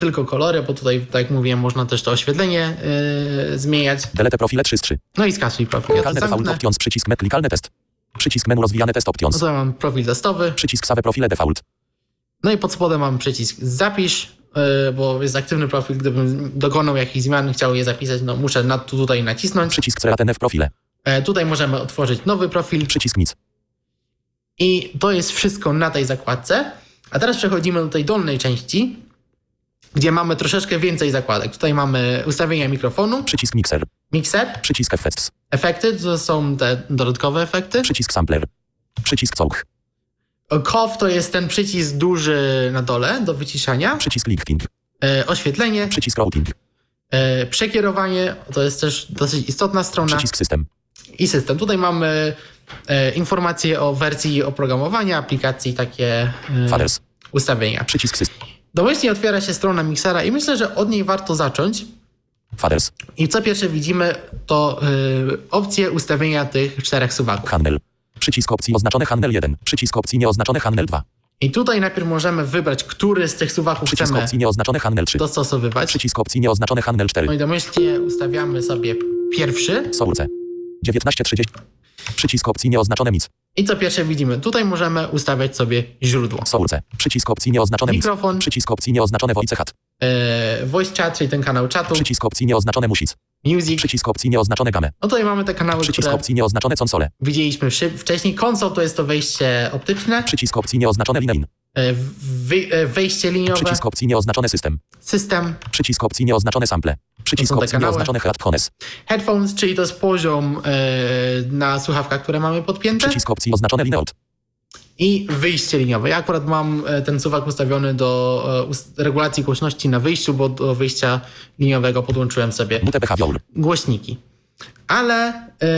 tylko kolory, bo tutaj, tak jak mówiłem, można też to oświetlenie zmieniać. Delete profile 3 z 3. No i skasuj profil. Ja to Klikalne default zamknę. options, przycisk klikalny test. Przycisk menu rozwijane test No options. to mam profil testowy. Przycisk save profile default. No i pod spodem mam przycisk zapisz, bo jest aktywny profil. Gdybym dokonał jakichś zmian, chciał je zapisać, no muszę tutaj nacisnąć. Przycisk create w profile. Tutaj możemy otworzyć nowy profil. Przycisk nic. I to jest wszystko na tej zakładce. A teraz przechodzimy do tej dolnej części, gdzie mamy troszeczkę więcej zakładek. Tutaj mamy ustawienia mikrofonu. Przycisk mixer. Mixer. Przycisk effects. Efekty, to są te dodatkowe efekty. Przycisk sampler. Przycisk całk. Cough to jest ten przycisk duży na dole do wyciszania. Przycisk lifting. Oświetlenie. Przycisk routing. Przekierowanie, to jest też dosyć istotna strona. Przycisk system. I system. Tutaj mamy informacje o wersji oprogramowania, aplikacji, takie Faders. ustawienia. Przycisk system. Domyślnie otwiera się strona Mixera i myślę, że od niej warto zacząć. Faders. I co pierwsze widzimy, to opcje ustawienia tych 4 suwaków. Handel. Przycisk opcji oznaczony handel 1. Przycisk opcji nieoznaczony handel 2. I tutaj najpierw możemy wybrać, który z tych suwaków Przycisk chcemy opcji nieoznaczony handel 3. dostosowywać. Przycisk opcji nieoznaczony handel 4. No i domyślnie ustawiamy sobie pierwszy. Source. 19:30. Przycisk opcji nieoznaczone nic. I co pierwsze widzimy, tutaj możemy ustawiać sobie źródło. Source. Przycisk opcji nieoznaczone nic. Mikrofon. Przycisk opcji nieoznaczone voice chat. Voice chat, czyli ten kanał czatu. Przycisk opcji nieoznaczone music. Music. Przycisk opcji nieoznaczone game. No tutaj mamy te kanały, Przycisk które opcji nieoznaczone console. widzieliśmy wcześniej. Konsol to jest to wejście optyczne. Przycisk opcji nieoznaczone line. Wejście liniowe. Przycisk opcji nieoznaczone system. System. Przycisk opcji nieoznaczone sample. Przycisk są te opcji kanały. nieoznaczone headphones. Headphones, czyli to jest poziom na słuchawkach, które mamy podpięte. Przycisk opcji oznaczone lineout. I wyjście liniowe. Ja akurat mam ten suwak ustawiony do regulacji głośności na wyjściu, bo do wyjścia liniowego podłączyłem sobie Mute behavior. głośniki. Ale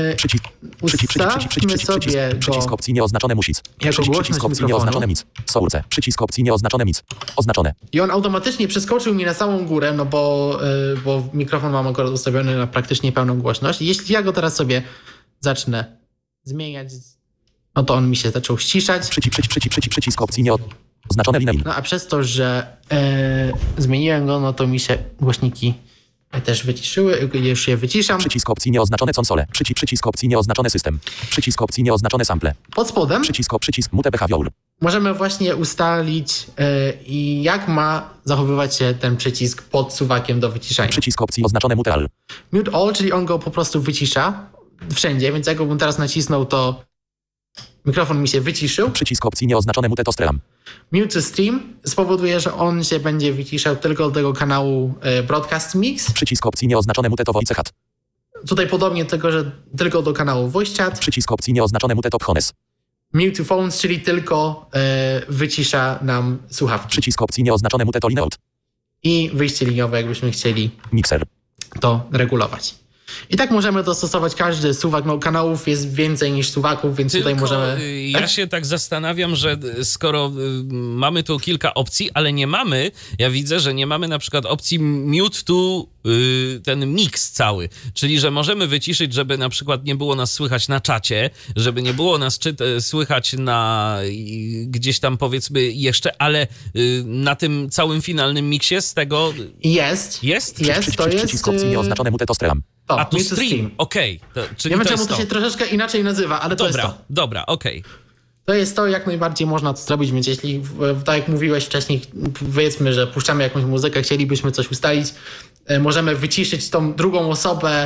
ustawmy sobie Przycisk go opcji nieoznaczone music. jako głośność Przycisk opcji mikrofonu. nieoznaczone nic. Source. Przycisk opcji nieoznaczone nic. Oznaczone. I on automatycznie przeskoczył mi na samą górę, no bo mikrofon mam akurat ustawiony na praktycznie pełną głośność. Jeśli ja go teraz sobie zacznę zmieniać, no to on mi się zaczął ściszać. Przycisk opcji nieoznaczone line. No a przez to, że zmieniłem go, no to mi się głośniki też wyciszyły. Już je wyciszam. Przycisk opcji nieoznaczone console. Przycisk opcji nieoznaczone system. Przycisk opcji nieoznaczone sample. Pod spodem Przycisk mute behavior. możemy właśnie ustalić i jak ma zachowywać się ten przycisk pod suwakiem do wyciszania. Przycisk opcji oznaczone mute all. Mute all, czyli on go po prostu wycisza wszędzie, więc jak bym teraz nacisnął, to mikrofon mi się wyciszył. Przycisk opcji nieoznaczone mute to stream. Mute to stream spowoduje, że on się będzie wyciszał tylko do tego kanału Broadcast Mix. Przycisk opcji nieoznaczone mute to voice chat. Tutaj podobnie tylko, że tylko do kanału Voice Chat. Przycisk opcji nieoznaczone mute to phones. Mute to phones, czyli tylko wycisza nam słuchawki. Przycisk opcji nieoznaczone mute to lineout. I wyjście liniowe, jakbyśmy chcieli Mixer. to regulować. I tak możemy dostosować każdy suwak. No, kanałów jest więcej niż suwaków, więc Tylko tutaj możemy... ja się tak zastanawiam, że skoro mamy tu kilka opcji, ale nie mamy, ja widzę, że nie mamy na przykład opcji mute to ten mix cały, czyli że możemy wyciszyć, żeby na przykład nie było nas słychać na czacie, żeby nie było nas słychać na gdzieś tam powiedzmy jeszcze, ale na tym całym finalnym miksie z tego... Jest. Jest? To jest... Przycisk opcji nieoznaczone mute to stream. A tu mute to stream, okej. Czyli Nie wiem, to czemu jest to się troszeczkę inaczej nazywa, ale to jest to. Dobra, okej. To jest to, jak najbardziej można to zrobić, więc jeśli, tak jak mówiłeś wcześniej, powiedzmy, że puszczamy jakąś muzykę, chcielibyśmy coś ustalić, możemy wyciszyć tą drugą osobę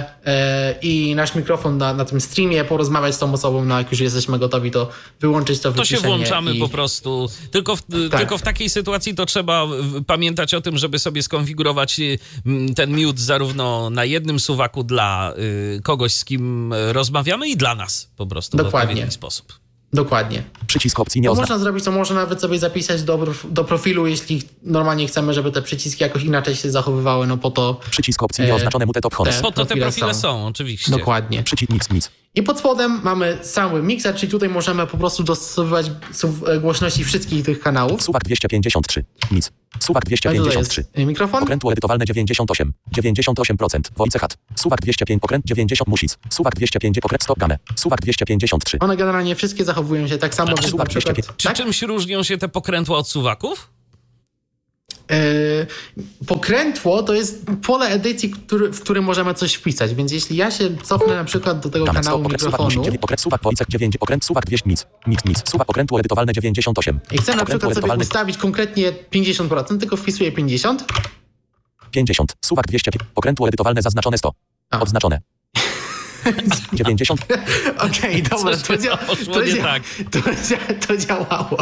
i nasz mikrofon na tym streamie, porozmawiać z tą osobą, no jak już jesteśmy gotowi, to wyłączyć to wyciszenie. To się włączamy po prostu. Tylko w takiej sytuacji to trzeba pamiętać o tym, żeby sobie skonfigurować ten mute zarówno na jednym suwaku dla kogoś, z kim rozmawiamy i dla nas po prostu. Dokładnie. W odpowiedni sposób. Dokładnie. Przycisk opcji To nieoznaczone. można zrobić, to można nawet sobie zapisać do profilu, jeśli normalnie chcemy, żeby te przyciski jakoś inaczej się zachowywały, no po to... Przycisk opcji nieoznaczone mute to phones. Po to te profile profile są. są, oczywiście. Dokładnie. Przycisk nic. I pod spodem mamy cały mikser, czyli tutaj możemy po prostu dostosowywać głośności wszystkich tych kanałów. Suwak 253. Nic. Suwak A tutaj 253. jest mikrofon. Pokrętło edytowalne 98. 98%. Voice chat. Suwak 205. Pokręt 90 music. Suwak 205. Pokręt stop game. Suwak 253. One generalnie wszystkie zachowują się tak samo. czy na przykład, Czy tak? czymś różnią się te pokrętła od suwaków? Pokrętło to jest pole edycji, w którym możemy coś wpisać, więc jeśli ja się cofnę na przykład do tego Dane, kanału stop, mikrofonu pokręt, suwak, Wojciech 9, pokręt, suwak 200, nic, suwak, pokrętło edytowalne 98. i chcę na Pokrętło przykład sobie edytowalne ustawić konkretnie 50%, tylko wpisuję 50. 50, suwak 200, pokrętło edytowalne zaznaczone 100, odznaczone. 90, Okej, dobra, Poszło nie tak. to działało.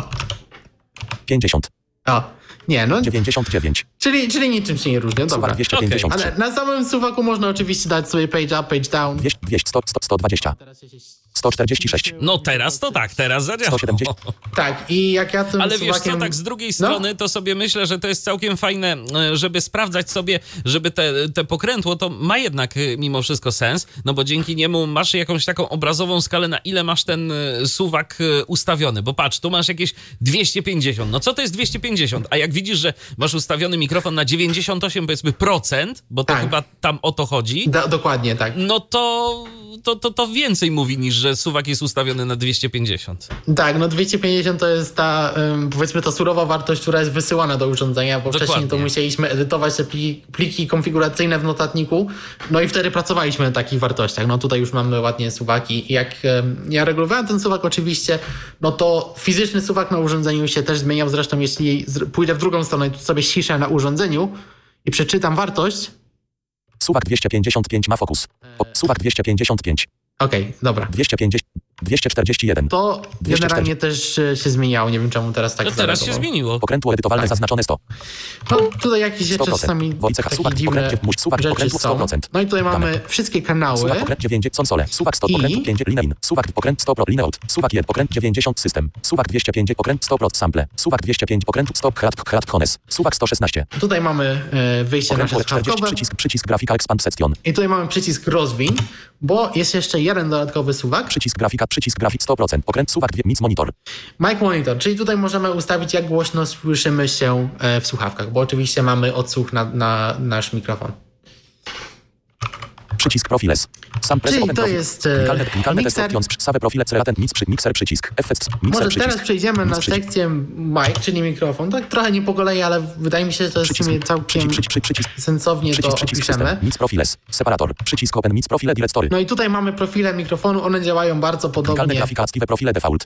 50, O, nie, no, 99, czyli niczym się nie różni, dobra. suwak 253, Ale na samym suwaku można oczywiście dać sobie page up, page down. 200, 120, Teraz się 146, No teraz to tak, teraz zadziałało. 170. Tak, i jak ja tym Ale wiesz suwakiem... co, tak z drugiej strony to sobie myślę, że to jest całkiem fajne, żeby sprawdzać sobie, żeby te pokrętło to ma jednak mimo wszystko sens, no bo dzięki niemu masz jakąś taką obrazową skalę, na ile masz ten suwak ustawiony, bo patrz, tu masz jakieś 250, no co to jest 250? A jak widzisz, że masz ustawiony mikrofon na 98 powiedzmy procent, bo to Tak. chyba tam o to chodzi, Dokładnie, tak. no to więcej mówi niż, że suwak jest ustawiony na 250. Tak, no 250 to jest ta, powiedzmy, ta surowa wartość, która jest wysyłana do urządzenia, bo wcześniej to Dokładnie. musieliśmy edytować te pliki konfiguracyjne w notatniku, no i wtedy pracowaliśmy na takich wartościach. No tutaj już mamy ładnie suwaki. I jak ja regulowałem ten suwak oczywiście, no to fizyczny suwak na urządzeniu się też zmieniał. Zresztą jeśli pójdę w drugą stronę i tu sobie ściszę na urządzeniu i przeczytam wartość, Suwak 255 ma fokus. Suwak 255. okej, dobra. 241. To 240. generalnie też się zmieniało. Nie wiem czemu teraz tak To teraz się zareagowało. zmieniło. Pokrętło edytowalne zaznaczone 100. No tutaj jakieś jeszcze 100%. czasami Wojciech, takie suwak, dziwne pokrętnie, suwak, rzeczy pokrętło są. 100%. No i tutaj mamy Dane. wszystkie kanały. Suwak pokręt 90 konsole. Suwak 100 I- pokręt 5 line. Suwak pokręt 100 pro lineout. Suwak 1 pokręt 90 system. Suwak 205 pokręt 100 pro sample. Suwak 205 pokręt 100 krat hones. Suwak 116. Tutaj mamy wyjście nasze Pokrętło 40 słuchawkowe. przycisk grafika expand section. I tutaj mamy przycisk rozwiń, bo jest jeszcze jeden dodatkowy suwak. Przycisk grafik 100%. Pokręt suwak nic monitor. Mic monitor, czyli tutaj możemy ustawić, jak głośno słyszymy się w słuchawkach, bo oczywiście mamy odsłuch na nasz mikrofon. Przycisk profiles. Sam press Czyli open to profil. jest, Klikalne test mixer. options. Save profile celatent mixer przycisk. Effects mixer Może przycisk. teraz przejdziemy na przycisk. sekcję mic, czyli mikrofon. Tak trochę nie po kolei, ale wydaje mi się, że to jest w sumie całkiem Przycisk. sensownie to Przycisk opiszemy. system. Mix profiles. Separator. Przycisk open mix profile directory. No i tutaj mamy profile mikrofonu, one działają bardzo Klikalne podobnie grafika active profile default.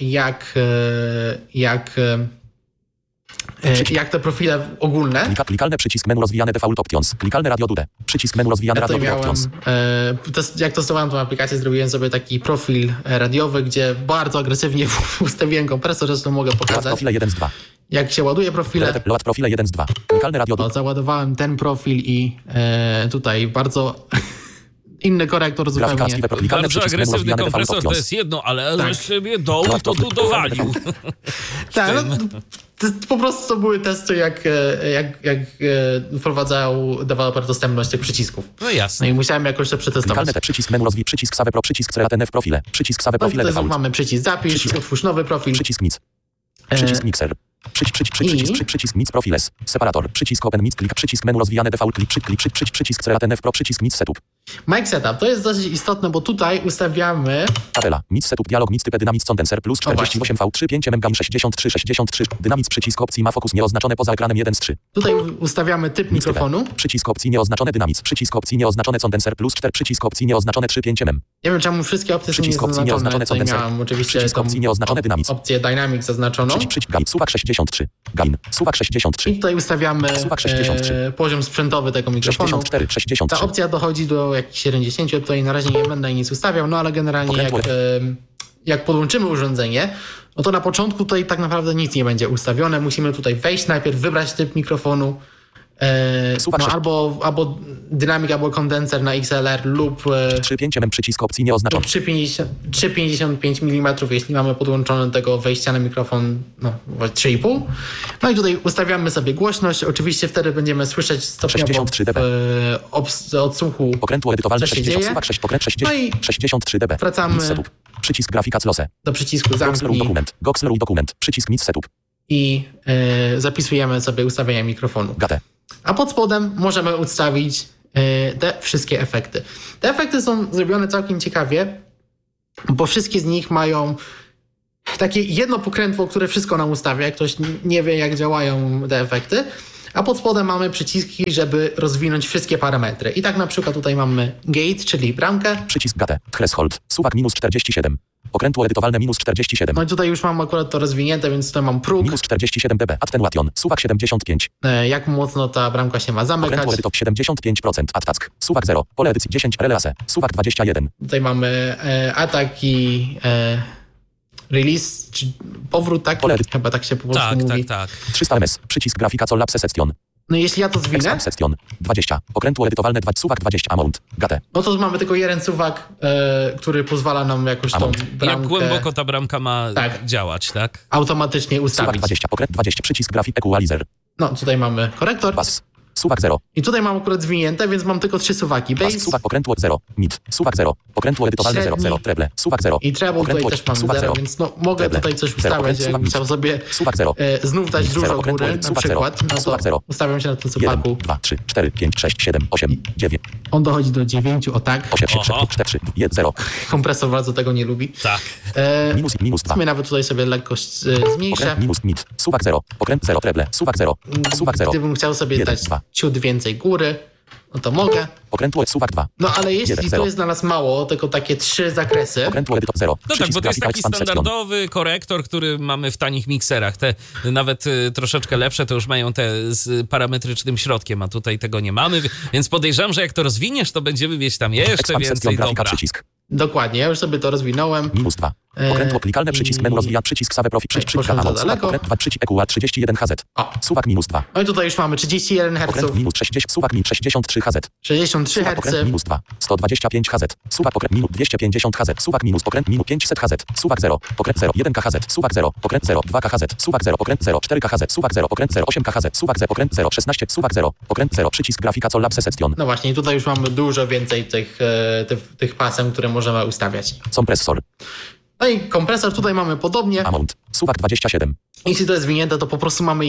jak te profile ogólne. Klikalne przycisk menu rozwijane default options. Klikalne radio dude. Przycisk menu rozwijane Ja radio tutaj dude miałem, options. jak testowałem tą aplikację, zrobiłem sobie taki profil radiowy, gdzie bardzo agresywnie ustawiłem kompresor, zresztą mogę Load pokazać. profile 1 z 2. Jak się ładuje profile, Load profile 1 z 2. Klikalne radio to dude. załadowałem ten profil i tutaj bardzo inny korektor Grafika zupełnie. active klikalne Bardzo przycisk menu agresywny rozwijane default kompresor to options. jest jedno, ale Tak. że sobie dołu to tu dowalił. Tak, no, po prostu to były testy, jak wprowadzał deweloper dostępność tych przycisków. No No jasne. i musiałem jakoś to przetestować. Klikalne te przycisk menu rozwij. Przycisk save pro. Przycisk celaten profile. Przycisk save No profile tutaj default. mamy przycisk zapisz, Przycisk. otwórz nowy profil. Przycisk nic. Przycisk mixer. Przycisk nic profiles. Separator. Przycisk open mix klik. Przycisk menu rozwijane default klik. Przycisk celaten pro. Przycisk nic setup. Mic setup, to jest dosyć istotne, bo tutaj ustawiamy Tabela. Nic setup dialog nic typy dynamic condenser plus 48V3 5 mm 63 dynamic przycisk opcji ma fokus nieoznaczone poza ekranem 1 z 3. Tutaj ustawiamy typ mikrofonu. Przycisk opcji nieoznaczone dynamic. Przycisk opcji nieoznaczone condenser plus 4 przycisk opcji nieoznaczone 3 5 mm. Nie wiem czemu wszystkie opcje są Przycisk opcji niezaznaczone. nieoznaczone Tutaj condenser. miałem oczywiście Przycisk tą opcji nieoznaczone dynamic. opcję Dynamic zaznaczoną. Przycisk gain. Suwak 63. Gain. Suwak I 63. tutaj ustawiamy Suwak 63. poziom sprzętowy tego mikrofonu. 64. Ta 63. opcja dochodzi do jakichś 70, tutaj na razie nie będę nic ustawiał, no ale generalnie jak podłączymy urządzenie, no to na początku tutaj tak naprawdę nic nie będzie ustawione. Musimy tutaj wejść najpierw, wybrać typ mikrofonu, Suwak no, sześć- albo dynamik, albo kondenser na XLR lub 3 5 mm przycisk opcji nieoznaczone. 3,55 mm, jeśli mamy podłączony do tego wejścia na mikrofon 3,5. No i tutaj ustawiamy sobie głośność. Oczywiście wtedy będziemy słyszeć stopniowo 63 dB. odsłuchu. Pokrętło edytowalne Co się 60. dzieje? Suwak 6 pokręt No i 63 dB. wracamy. Nic setup. Przycisk grafika close. Do przycisku Goxleruj zamknij dokument. Goxleruj dokument. Przycisk nic setup. i zapisujemy sobie ustawienia mikrofonu. Gate. A pod spodem możemy ustawić te wszystkie efekty. Te efekty są zrobione całkiem ciekawie, bo wszystkie z nich mają takie jedno pokrętło, które wszystko nam ustawia. Jak ktoś nie wie, jak działają te efekty, A pod spodem mamy przyciski, żeby rozwinąć wszystkie parametry. I tak na przykład tutaj mamy gate, czyli bramkę. Przycisk gate. Threshold. Suwak minus 47. Okrętło edytowalne minus 47. No i tutaj już mam akurat to rozwinięte, więc tutaj mam próg. Minus 47 dB. Attenuation. Suwak 75. Jak mocno ta bramka się ma zamykać. Okrętło edytów 75%. Attack. Suwak 0. Pole edycji 10. Relase. Suwak 21. Tutaj mamy atak i release, czy powrót, tak? Chyba tak się po prostu mówi. Tak. 300 ms. Przycisk grafika Collapse Section. No jeśli ja to zwinę, Expand Section. 20. Okrętło edytowalne 2. Suwak 20. Amount. Gate. no to mamy tylko jeden suwak, który pozwala nam jakoś tą bramkę Jak głęboko ta bramka ma działać, tak? automatycznie Suwak ustawić. 20. Okręt 20. Przycisk grafik Equalizer. No tutaj mamy korektor. Bas. Suwak 0. I tutaj mam akurat zwinięte, więc mam tylko 3 suwaki. Bas. Base Suwak okrętło 0. Mid. Suwak 0. Okrętło edytowalne 0. Średni. 0. Treble. Suwak 0. i treble, tutaj Okrętło też mam suwak 0, 0. więc no, mogę Treble. tutaj coś 0. ustawiać. Okręt Jakbym suwak chciał sobie Suwak 0. znów dać Zero. dużo Okrętło góry, na suwak 0. przykład, no Suwak to 0. ustawiam się na tym 1, suwaku. 2, 3, 4, 5, 6, 7, 8, 9, On dochodzi do 9, o tak. 8, 4, 4, 1, 0. Kompresor bardzo tego nie lubi. Tak. Minus W 2. sumie nawet tutaj sobie lekko zmniejszę. Okręt minus mid. Suwak 0. Okręt 0. Treble. Suwak 0. Suwak 0. Gdybym chciał sobie 1, dać 2. ciut więcej góry, no to mogę. Okrętło suwak 2. No ale jeśli 1, to 0. jest dla nas mało, tylko takie 3 zakresy, Okrętło edytor 0. No tak, bo to jest taki standardowy korektor, który mamy w tanich mikserach. Te nawet troszeczkę lepsze to już mają te z parametrycznym środkiem, a tutaj tego nie mamy, więc podejrzewam, że jak to rozwiniesz, to będziemy mieć tam jeszcze więcej dobra. Przycisk. dokładnie, ja już sobie to rozwinąłem. Minus 2. Okrętło klikalne przycisk menu rozwija przycisk save profil przycisk poszedłem za amount. daleko. Okręt 2 przycisk EQA 31 HZ. O. Suwak minus 2. No i tutaj już mamy 31 Hz, Okręt minus 60. Suwak min 63 HZ. 63 Suwak okręt Hz, minus 2. 125 HZ. Suwak okręt minus 250 HZ. Suwak minus okręt minus 500 HZ. Suwak 0. Okręt 0. 1 KHZ. Suwak 0. Okręt 0. 2 KHZ. Suwak 0. Okręt 0. 4 KHZ. Suwak 0. Okręt 0. 8 KHZ. Suwak 0. Okręt 0. 16. Suwak 0. Okręt 0. Przycisk grafika Collapse Section. No właśnie, tutaj już mamy dużo więcej tych pasem, które możemy ustawiać. Kompresor. No i kompresor tutaj mamy podobnie. Amount. Suwak 27. Jeśli to jest zwinięte, to po prostu mamy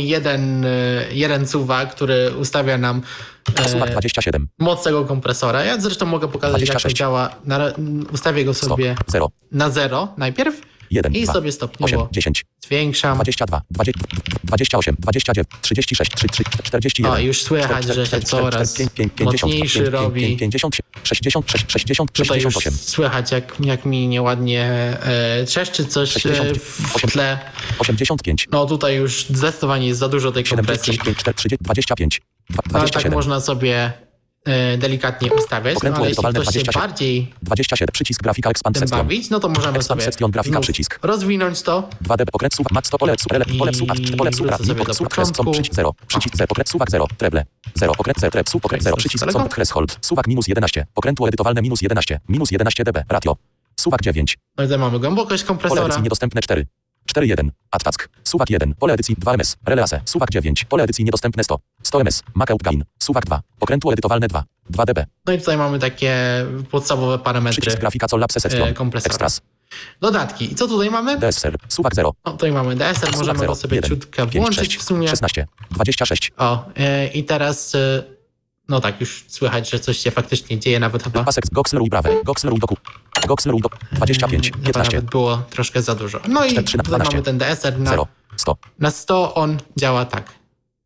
jeden suwak, który ustawia nam Suwak 27. moc tego kompresora. Ja zresztą mogę pokazać, jak to 26. działa. Ustawię go Stop. sobie 0. na 0 najpierw 1. i 2. sobie stopniowo 8. 10. zwiększam. 22, 20, 28, 29, 36, 41. O, już słychać, że się coraz mocniejszy robi. 50, 66, 60, Tutaj już 68. słychać, jak mi nieładnie trzeszczy coś w tle. 85, No tutaj już zdecydowanie jest za dużo tej kompresji. 75, 40, 25, Ale tak 27, można sobie delikatnie ustawiać, no, Okrętło ale jeśli edytowalne ktoś się 27. bardziej 27, przycisk grafika Expand tym Section. bawić, no to możemy Expand sobie Section, grafika, znów przycisk. rozwinąć to. 2D okręt suwak, max 100 pole, pole, wrócę sobie do początku. przycisk 0, przycisk 0, okręt suwak 0, treble, 0, okręt 0, treb, okręt 0, przycisk daleko? sąd, threshold, suwak minus 11, okrętło edytowalne minus 11 dB, ratio, suwak 9, No i tutaj mamy głębokość pole kompresora. edycji niedostępne 4, 4.1, adtask, suwak 1, pole edycji 2 ms, relase, suwak 9, pole edycji niedostępne 100 ms, macaup gain, suwak 2, okrętło edytowalne 2 dB, No i tutaj mamy takie podstawowe parametry przycisk grafika Collapse Section, kompresora. Extras, Dodatki. I co tutaj mamy? DSR, suwak 0, No tutaj mamy DSR, suwak możemy 0, go sobie 1, ciutkę 5, włączyć 6, w sumie. 16, 26, O, i teraz no tak, już słychać, że coś się faktycznie dzieje, nawet chyba pasek Goxler i Brave, Goxler i Doku, Goxler i 25, chyba 15, nawet było troszkę za dużo. No i 4, tutaj 12, mamy ten DSR 0, 100, na 100, on działa tak.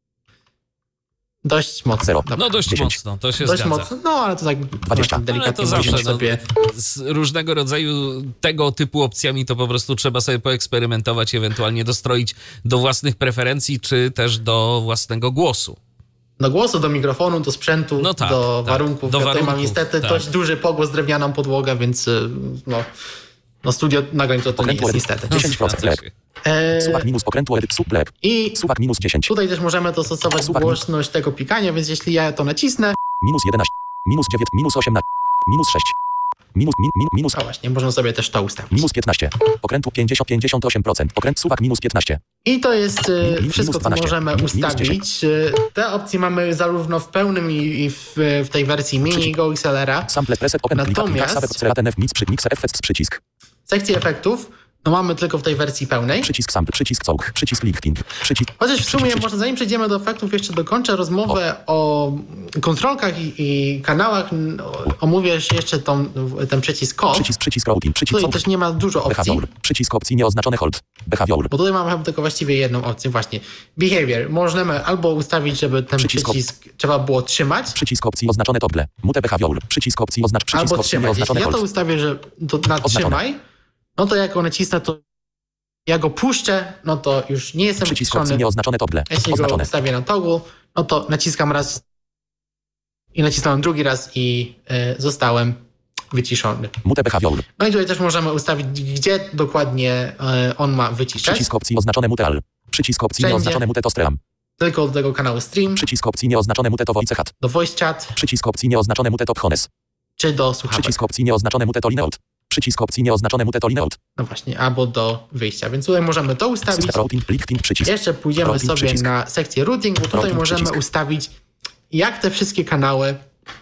Dość mocno. 0, Dobra. No dość 10. mocno, to się Dość zgadza. mocno, no ale to tak 20. Ale delikatnie to zawsze musimy sobie... z różnego rodzaju tego typu opcjami to po prostu trzeba sobie poeksperymentować, ewentualnie dostroić do własnych preferencji, czy też do własnego głosu. Do głosu, do mikrofonu, do sprzętu, No tak, do tak, warunków. do Ja tutaj mam warunków, niestety tak. dość duży pogłos, drewnianą podłogę, więc no studio nagrań to nie Okrętło jest edycji. niestety. 10%, Zgadza lep. się. Suwak minus okrętło edyt, suplep, I suwak minus 10, tutaj też możemy dostosować Suwak- głośność tego pikania, więc jeśli ja to nacisnę, minus 11, minus 9, minus 18, minus 6, minus, a właśnie, można sobie też to ustawić. minus 15, okrętu 58%, okręt suwak minus 15, I to jest wszystko, co 12, możemy minus ustawić. Te opcje mamy zarówno w pełnym i w tej wersji mini Go XLR-a. sample preset, open Natomiast- mix, effects, przycisk, Sekcji efektów no mamy tylko w tej wersji pełnej. przycisk sample, przycisk całk, przycisk lifting, przycisk, Chociaż w sumie, może zanim przejdziemy do efektów, jeszcze dokończę rozmowę o kontrolkach i kanałach. Omówię jeszcze ten przycisk COF. przycisk routing, przycisk Tutaj całk, też nie ma dużo opcji. behavior, przycisk opcji nieoznaczone hold, Behavior. Bo tutaj mamy tylko właściwie jedną opcję, właśnie. Behavior. Możemy albo ustawić, żeby ten przycisk trzeba było trzymać. Przycisk opcji oznaczone toggle. Mute behavior. Przycisk opcji przycisk Albo opcji trzymać. Jeśli nieoznaczone ja to hold. ustawię, że to na trzymaj, no to jak go nacisnę, to ja go puszczę, no to już nie jestem Przycisk opcji wyciszony. nieoznaczone toggle. Jeśli go Oznaczone. ustawię na toggle, no to naciskam raz i nacisnąłem drugi raz i zostałem wyciszony. Mute behavior. No i tutaj też możemy ustawić, gdzie dokładnie on ma wyciszać. Przycisk opcji oznaczone mute all. Przycisk opcji Wszędzie. nieoznaczone mute to stream. Tylko do tego kanału stream, Przycisk opcji nieoznaczone mute to voice chat. do voice chat, Przycisk opcji nieoznaczone mute to hones. czy do słuchawek. Przycisk opcji nieoznaczone mute to lineout. Przycisk opcji nieoznaczone mute to lineout. No właśnie, albo do wyjścia. Więc tutaj możemy to ustawić. System routing, lifting, przycisk. Jeszcze pójdziemy Routing, sobie przycisk. na sekcję routing, bo tutaj Routing, możemy przycisk. ustawić, jak te wszystkie kanały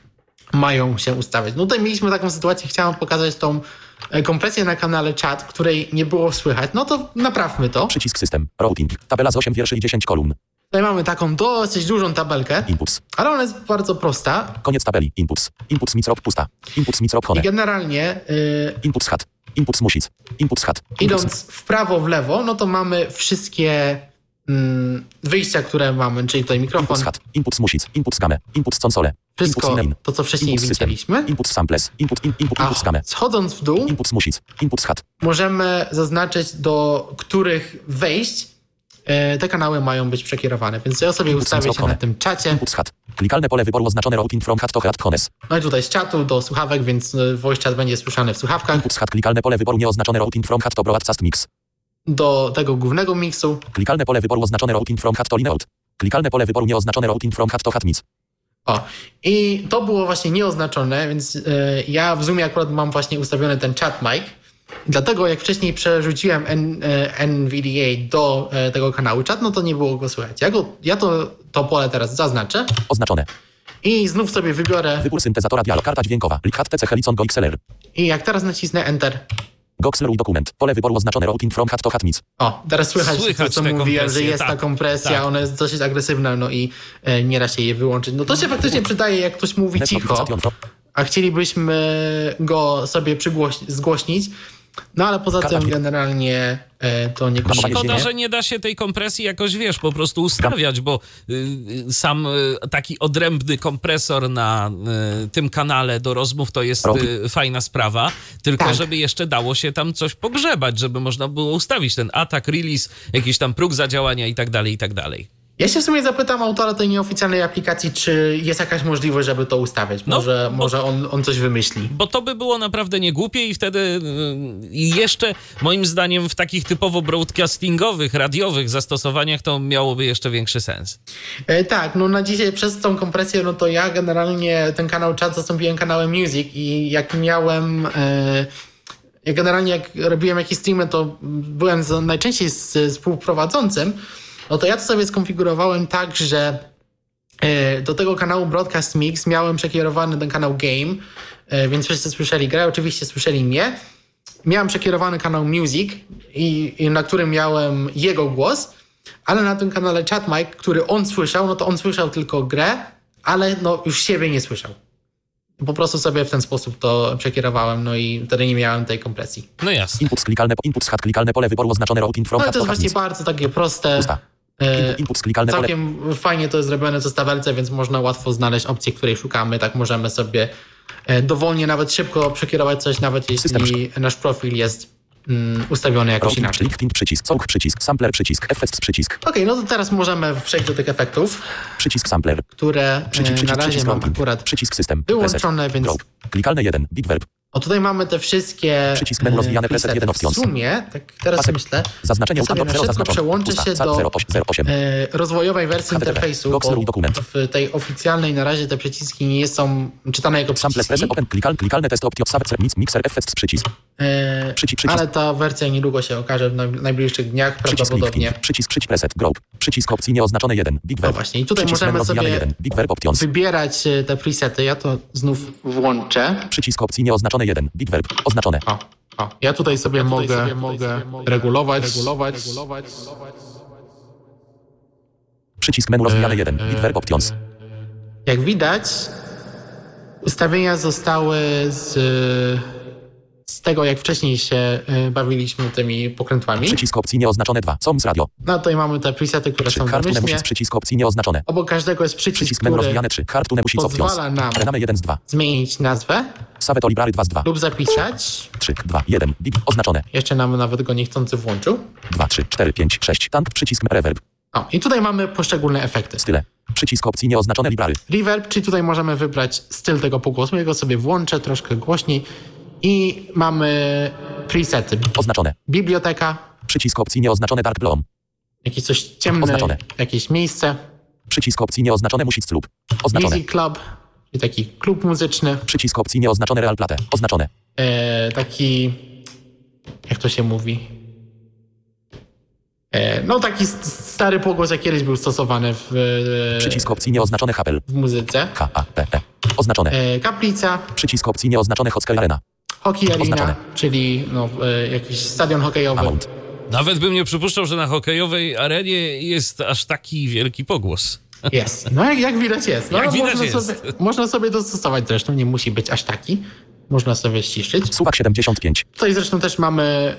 mają się ustawiać. No tutaj mieliśmy taką sytuację, chciałem pokazać tą kompresję na kanale chat, której nie było słychać. No to naprawmy to. Przycisk system. Routing. Tabela z 8 wierszy i 10 kolumn. Tutaj mamy taką dosyć dużą tabelkę, Inputs. ale ona jest bardzo prosta Koniec tabeli. Inputs. Inputs microp pusta. Inputs microp i hone. generalnie Inputs hat. Inputs music. Inputs hat. idąc w prawo, w lewo, no to mamy wszystkie wyjścia, które mamy, czyli tutaj mikrofon, Inputs hat. Inputs music. Inputs game. Inputs console. wszystko Inputs main. to, co wcześniej Inputs system. widzieliśmy. Inputs samples. A Inputs game. schodząc w dół, Inputs music. Inputs hat. możemy zaznaczyć, do których wejść te kanały mają być przekierowane. Więc ja sobie ustawię się na tym czacie. Inputs hat. Klikalne pole wyboru oznaczone routing from hat to hat hones. No i tutaj z czatu do słuchawek, więc voice chat będzie słyszany w słuchawkach. Inputs hat. Klikalne pole wyboru nieoznaczone routing from hat to broadcast mix. Do tego głównego miksu. Klikalne pole wyboru oznaczone routing from hat to lineout. Klikalne pole wyboru nieoznaczone routing from hat to hat mix. O, i to było właśnie nieoznaczone, więc ja w Zoomie akurat mam właśnie ustawiony ten chat mic. Dlatego jak wcześniej przerzuciłem NVDA do tego kanału chat, no to nie było go słychać. Ja to pole teraz zaznaczę Oznaczone. i znów sobie wybiorę. Wybór syntezatora dialog. Karta dźwiękowa. Lik HTC Helicon Go XLR. I jak teraz nacisnę Enter, Goxler dokument. Pole wyboru oznaczone routing from hat to hat mix. o, teraz słychać to, co te mówiłem, że kompresje, jest ta tak, kompresja, tak. ona jest dosyć agresywna, no i nie da się jej wyłączyć. No to się faktycznie przydaje, jak ktoś mówi cicho, a chcielibyśmy go sobie zgłośnić, no ale poza tym generalnie to nie Szkoda, Szkoda, że nie da się tej kompresji jakoś, wiesz, po prostu ustawiać, bo sam taki odrębny kompresor na tym kanale do rozmów to jest fajna sprawa, tylko Tak. żeby jeszcze dało się tam coś pogrzebać, żeby można było ustawić ten atak, release, jakiś tam próg zadziałania i tak dalej, i tak dalej. Ja się w sumie zapytam autora tej nieoficjalnej aplikacji, czy jest jakaś możliwość, żeby to ustawiać. No, Może on coś wymyśli. Bo to by było naprawdę niegłupie i wtedy jeszcze moim zdaniem w takich typowo broadcastingowych, radiowych zastosowaniach to miałoby jeszcze większy sens. Tak, no na dzisiaj przez tą kompresję, no to ja generalnie ten kanał chat zastąpiłem kanałem music i jak miałem... Ja generalnie jak robiłem jakieś streamy, to byłem najczęściej z współprowadzącym, no to ja to sobie skonfigurowałem tak, że do tego kanału Broadcast Mix miałem przekierowany ten kanał Game, więc wszyscy słyszeli grę, oczywiście słyszeli mnie. Miałem przekierowany kanał Music, na którym miałem jego głos, ale na tym kanale Chat Mic, który on słyszał, no to on słyszał tylko grę, ale no już siebie nie słyszał. Po prostu sobie w ten sposób to przekierowałem, no i wtedy nie miałem tej kompresji. No jasne. Inputs hat. Klikalne pole wyboru oznaczone routing from No i hat to to jest hat właśnie mix. bardzo takie proste. Pusta. Inputs klikalne pole. Całkiem fajnie to jest zrobione to w tabelce, więc można łatwo znaleźć opcję, której szukamy. Tak możemy sobie dowolnie, nawet szybko przekierować coś, nawet jeśli nasz profil jest ustawiony jakoś Routing, inaczej. lifting przycisk, soak przycisk, sampler przycisk, effects przycisk, Okej, no to teraz możemy przejść do tych efektów, przycisk sampler, które na razie mam routing, akurat przycisk system, wyłączone, preset, więc... globe, klikalne 1, big verb, O, tutaj mamy te wszystkie przycisk menu rozwijane preset presety. 1 W options. sumie, tak teraz Pasek. myślę, Zaznaczenie ja sobie ustawione na 0 szybko zaznaczone, przełączę pusta, się cat do 08, rozwojowej wersji HTTP, interfejsu, Goxler bo dokument. w tej oficjalnej na razie te przyciski nie są czytane jako Sample przyciski. preset open, klikalne test option, mixer, effects przycisk, przycisk, Ale ta wersja niedługo się okaże w najbliższych dniach przycisk prawdopodobnie. lifting, przycisk preset, globe, przycisk opcji nieoznaczone 1, big No verb, właśnie, i tutaj przycisk możemy menu rozwijane sobie 1, big verb options, wybierać te presety. Ja to znów włączę. przycisk opcji nieoznaczone 1, big verb, oznaczone, Ja tutaj sobie mogę regulować. przycisk menu rozwijane 1, big verb options, Jak widać, ustawienia zostały z tego, jak wcześniej się bawiliśmy tymi pokrętłami. Przycisk opcji nieoznaczone 2. COMS radio. No tutaj mamy te presety, które 3. są Hard domyślnie. music. Przycisk opcji nieoznaczone. Obok każdego jest przycisk, Przycisk menu który rozwijane 3. Hard tune music options. pozwala nam Rename 1 z 2. zmienić nazwę Save to library 2 z 2. lub zapisać. 3, 2, 1. Bip oznaczone. Jeszcze nam nawet go niechcący włączył. 2, 3, 4, 5, 6. Tank. Przycisk reverb. O, i tutaj mamy poszczególne efekty. Style. Przycisk opcji nieoznaczone library. Reverb, czyli tutaj możemy wybrać styl tego pogłosu. Ja go sobie włączę troszkę głośniej. I mamy presety. Oznaczone. Biblioteka, Przycisk opcji nieoznaczone dark bloom. jakieś coś ciemne, Oznaczone. jakieś miejsce. Przycisk opcji nieoznaczone music lub. Oznaczone. Music Club, czyli taki klub muzyczny. Przycisk opcji nieoznaczone real plate. Oznaczone. Taki, jak to się mówi? No taki stary pogłos, jak kiedyś był stosowany w Przycisk opcji nieoznaczone hapel. w muzyce. H-A-P-E. Oznaczone. Kaplica, Przycisk opcji nieoznaczone Hockey Arena. Hockey Arena, Oznaczone. czyli jakiś stadion hokejowy. Amount. Nawet bym nie przypuszczał, że na hokejowej arenie jest aż taki wielki pogłos. Jest. No jak widać jest. No, Jak widać można, jest. można sobie dostosować zresztą, nie musi być aż taki. Można sobie ściszyć. Suwak 75. Tutaj zresztą też mamy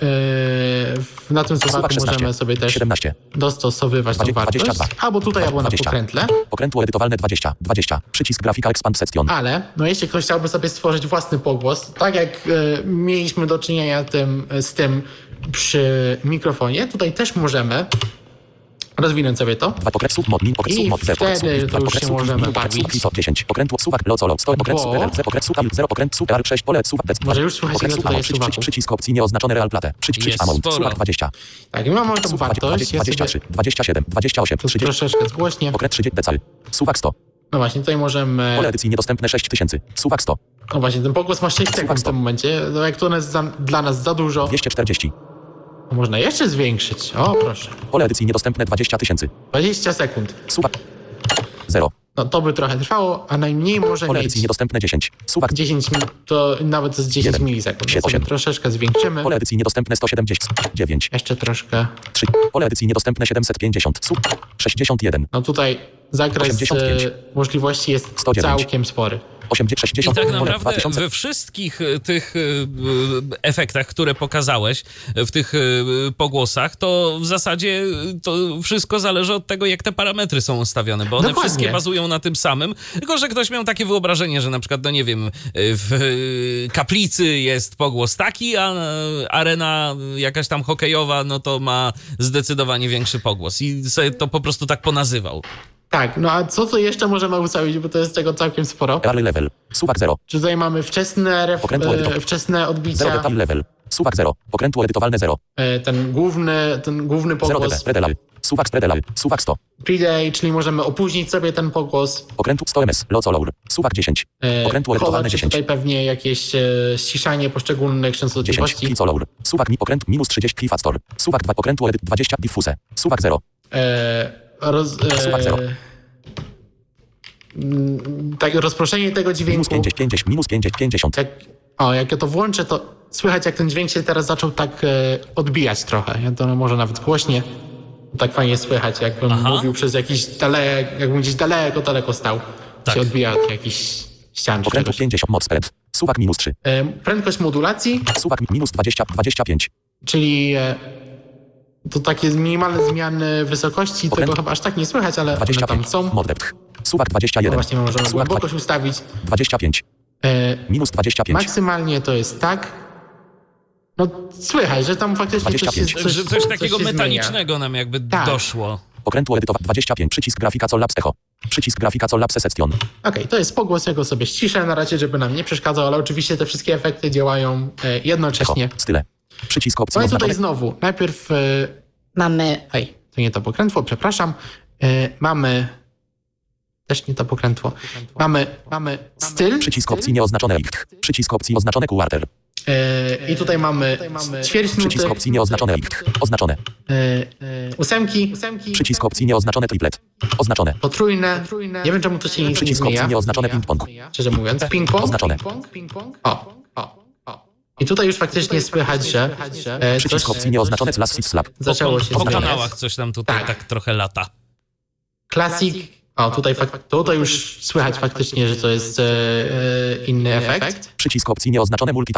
na tym Suwak suwaku 16. możemy sobie też 17. dostosowywać tą 22. wartość. Albo tutaj, albo na 20. pokrętle. Pokrętło edytowalne 20. 20. Przycisk grafika expand section. Ale no jeśli ktoś chciałby sobie stworzyć własny pogłos, tak jak mieliśmy do czynienia z tym przy mikrofonie, tutaj też możemy rozwinąć sobie to. 2 pokręt sub mod min pokręt I sub mod 0 pokręt wtedy sub to już pokręt się sub możemy min pokręt sub bawić. ISO 10 pokrętło suwak locolo 100 pokręt Bo- sub LLC pokręt sub 0 pokręt sub R6 pole suwak dec. Może już słychać, ile tutaj jest suwaków. Przycisk opcji nieoznaczone real plate. Przycisk Jest amount sporo. suwak 20. Tak, i mamy tą Suwak wartość. Ja 23 sobie 27 28 tu 30 troszeczkę zgłośnię. pokręt 30 decal. Suwak 100. No właśnie, tutaj możemy... Pole edycji niedostępne 6000. Suwak 100. No właśnie, ten pogłos ma 6 sekund w tym momencie. No jak to jest dla nas za dużo, 240. to można jeszcze zwiększyć. O, proszę. Pole edycji niedostępne 20 000. 20 sekund. Suwak 0. No to by trochę trwało, a najmniej może Pole mieć edycji niedostępne 10. Suwak 10 minut, to nawet z 10 Jeden. milisekund. Ja 8. sobie troszeczkę zwiększymy. Pole edycji niedostępne 179. Jeszcze troszkę. 3. Pole edycji niedostępne 750. Sub 61. No tutaj zakres 85. możliwości jest 109. całkiem spory. 80 I 60. tak Pole naprawdę 2000. we wszystkich tych efektach, które pokazałeś, w tych pogłosach, to w zasadzie to wszystko zależy od tego, jak te parametry są ustawione, bo one Dokładnie. wszystkie bazują na tym samym, tylko że ktoś miał takie wyobrażenie, że na przykład, no nie wiem, w kaplicy jest pogłos taki, a arena jakaś tam hokejowa, no to ma zdecydowanie większy pogłos i sobie to po prostu tak ponazywał. Tak, no a co tu jeszcze możemy ustawić, bo to jest tego całkiem sporo. Early level. Suwak 0. Czy tutaj mamy wczesne, Pokrętło edytowane. wczesne 0 odbicia, detail level. Suwak 0. Pokrętło edytowalne 0. ten główny 0 pogłos, dB. Predelal. Suwak spredelal. Suwak 100. pre-day, czyli możemy opóźnić sobie ten pogłos. Pokrętło 100 ms. Locolour. Suwak 10. Pokrętło edytowalne Chować 10. tutaj pewnie jakieś ściszanie poszczególnych 10. częstotliwości. Clizolour. Suwak mi pokręt minus 30 clifastor. Suwak 2 pokrętło edyt 20 diffuse. Suwak 0. Suwak 0. Tak, rozproszenie tego Minus dźwięku. 50. Minus 50. Jak ja to włączę, to słychać, jak ten dźwięk się teraz zaczął tak odbijać trochę. Ja to może nawet głośnie. Tak fajnie słychać, jakbym mówił przez jakiś jakbym gdzieś daleko stał. Tak. Się odbija od jakichś ścian czy Pokrętło czegoś. 50 mod spread. Suwak minus 3. Prędkość modulacji, Suwak minus 20 25. czyli to takie minimalne zmiany wysokości, tego chyba aż tak nie słychać, ale one 25. tam są. Mod depth. Suwak No 21. właśnie, możemy Suwak głębokość ustawić. 25. Minus 25. Maksymalnie to jest tak. No słychać, że tam faktycznie 25. Że coś takiego się metalicznego nam jakby Tak. doszło. Pokrętło edytowane 25. Przycisk grafika Collapse Echo. Przycisk grafika Collapse Session. Okej, to jest pogłos, ja go sobie ściszę na razie, żeby nam nie przeszkadzał, ale oczywiście te wszystkie efekty działają Echo. jednocześnie. Style. Przycisk opcji No i tutaj oznaczone. znowu, najpierw mamy... to nie to pokrętło, przepraszam. Mamy... Też nie to pokrętło. Mamy styl. Przycisk opcji nieoznaczone licht. Przycisk opcji oznaczone quarter. I tutaj mamy ćwierć nuty. Przycisk opcji nieoznaczone licht. Oznaczone. Ósemki. Przycisk opcji nieoznaczone triplet. Oznaczone. Potrójne. Nie wiem, czemu to się nie Przycisk opcji zmienia. nieoznaczone ping-pong. Szczerze mówiąc. Ping-pong. Oznaczone. O. I tutaj już faktycznie słychać, że Przycisk opcji nieoznaczone slash shift slap. zaczęło się Po zmieniać. kanałach coś tam tutaj Tak. tak trochę lata. Classic. O, tutaj już słychać faktycznie, że to jest inny efekt. Przycisk opcji nieoznaczone multitap.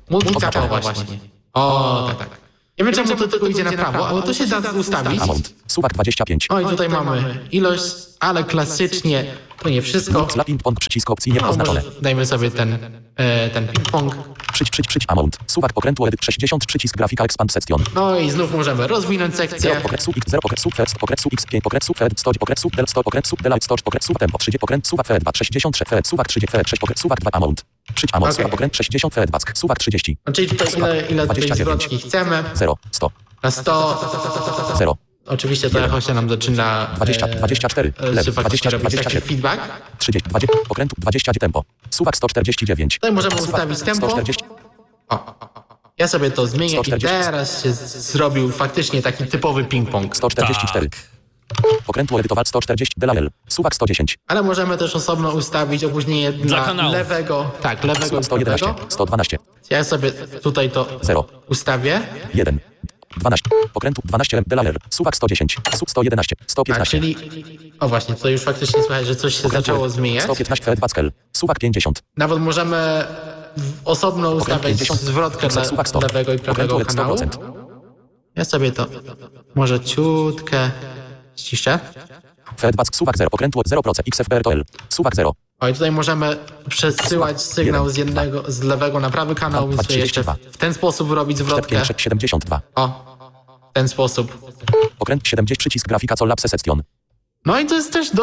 Multicapa właśnie. O, tak. Nie wiem, czemu to tylko idzie na prawo, ale to się da ustawić. Amount. Suwak 25. O, i tutaj mamy ilość, ale klasycznie to nie wszystko. Dla ping-pong przycisk opcji No, nieoznaczone. może dajmy sobie ten ping-pong. Przyć amount. Suwak pokrętło edit 60 przycisk grafika expand section. No i znów możemy rozwinąć sekcję. 0 pokręt sub x 0 pokręt sub first pokręt sub x 5 pokręt sub fed 100 pokręt sub del 100 pokręt sub delight 100 pokręt sub tempo 30 pokręt suwak fed 2 63 fed suwak 30 fed 6 pokręt suwak 2 amount. Przyć amount Okay. suwak pokręt 60 fed back suwak 30. No, czyli tutaj ile tutaj 29. zwrotki chcemy. 0 100 Na 100. 0 Oczywiście to jakoś się nam zaczyna 20 24 lewy faktycznie 20 robić taki 27 feedback. 30 20 pokrętu 20 tempo. Suwak 149. Tutaj możemy ustawić tempo. 140 Ja sobie to zmienię 140. i teraz się zrobił faktycznie taki typowy ping-pong. 144. Pokrętło edytować 140 delal. Suwak 110. Ale możemy też osobno ustawić opóźnienie dla kanałów. lewego. Tak, lewego i 111 prawego. 112 Ja sobie tutaj to 0 ustawię. 1 12 pokrętu 12 delal. Suwak 110 sub 111 Tak, 115 czyli... O właśnie, tutaj już faktycznie słychać, że coś się zaczęło zmieniać. 115 fed baskel. Suwak 50. Nawet możemy osobno ustawiać 50. zwrotkę dla Suwak 100. lewego i prawego Pokrętło kanału. 100%. Ja sobie to może ciutkę ściszę. Fed bask suwak 0 pokrętło 0% XFPR to L. Suwak 0 O, i tutaj możemy przesyłać sygnał z lewego na prawy kanał, więc sobie jeszcze w ten sposób robić zwrotkę. 72 O, w ten sposób. pokręt 70 przycisk grafika co lapse section. No i to jest też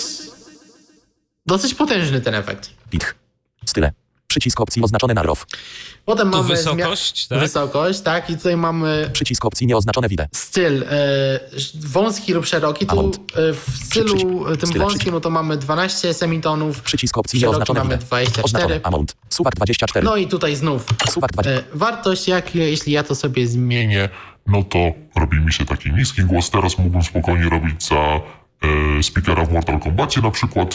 dosyć potężny ten efekt. Pitch. Style. Przycisk opcji oznaczone na ROW. Potem Tu mamy wysokość, tak? Wysokość, tak, i tutaj mamy Przycisk opcji nieoznaczone wideo. styl wąski lub szeroki. Tu Amount. w stylu tym Style, wąskim no to mamy 12 semitonów, Przycisk opcji szeroki nieoznaczone mamy wideo. 24. Oznaczone. Amount. Suwak 24. No i tutaj znów Suwak 20. wartość, jeśli ja to sobie zmienię. No to robi mi się taki niski głos. Teraz mógłbym spokojnie robić za speakera w Mortal Kombacie na przykład.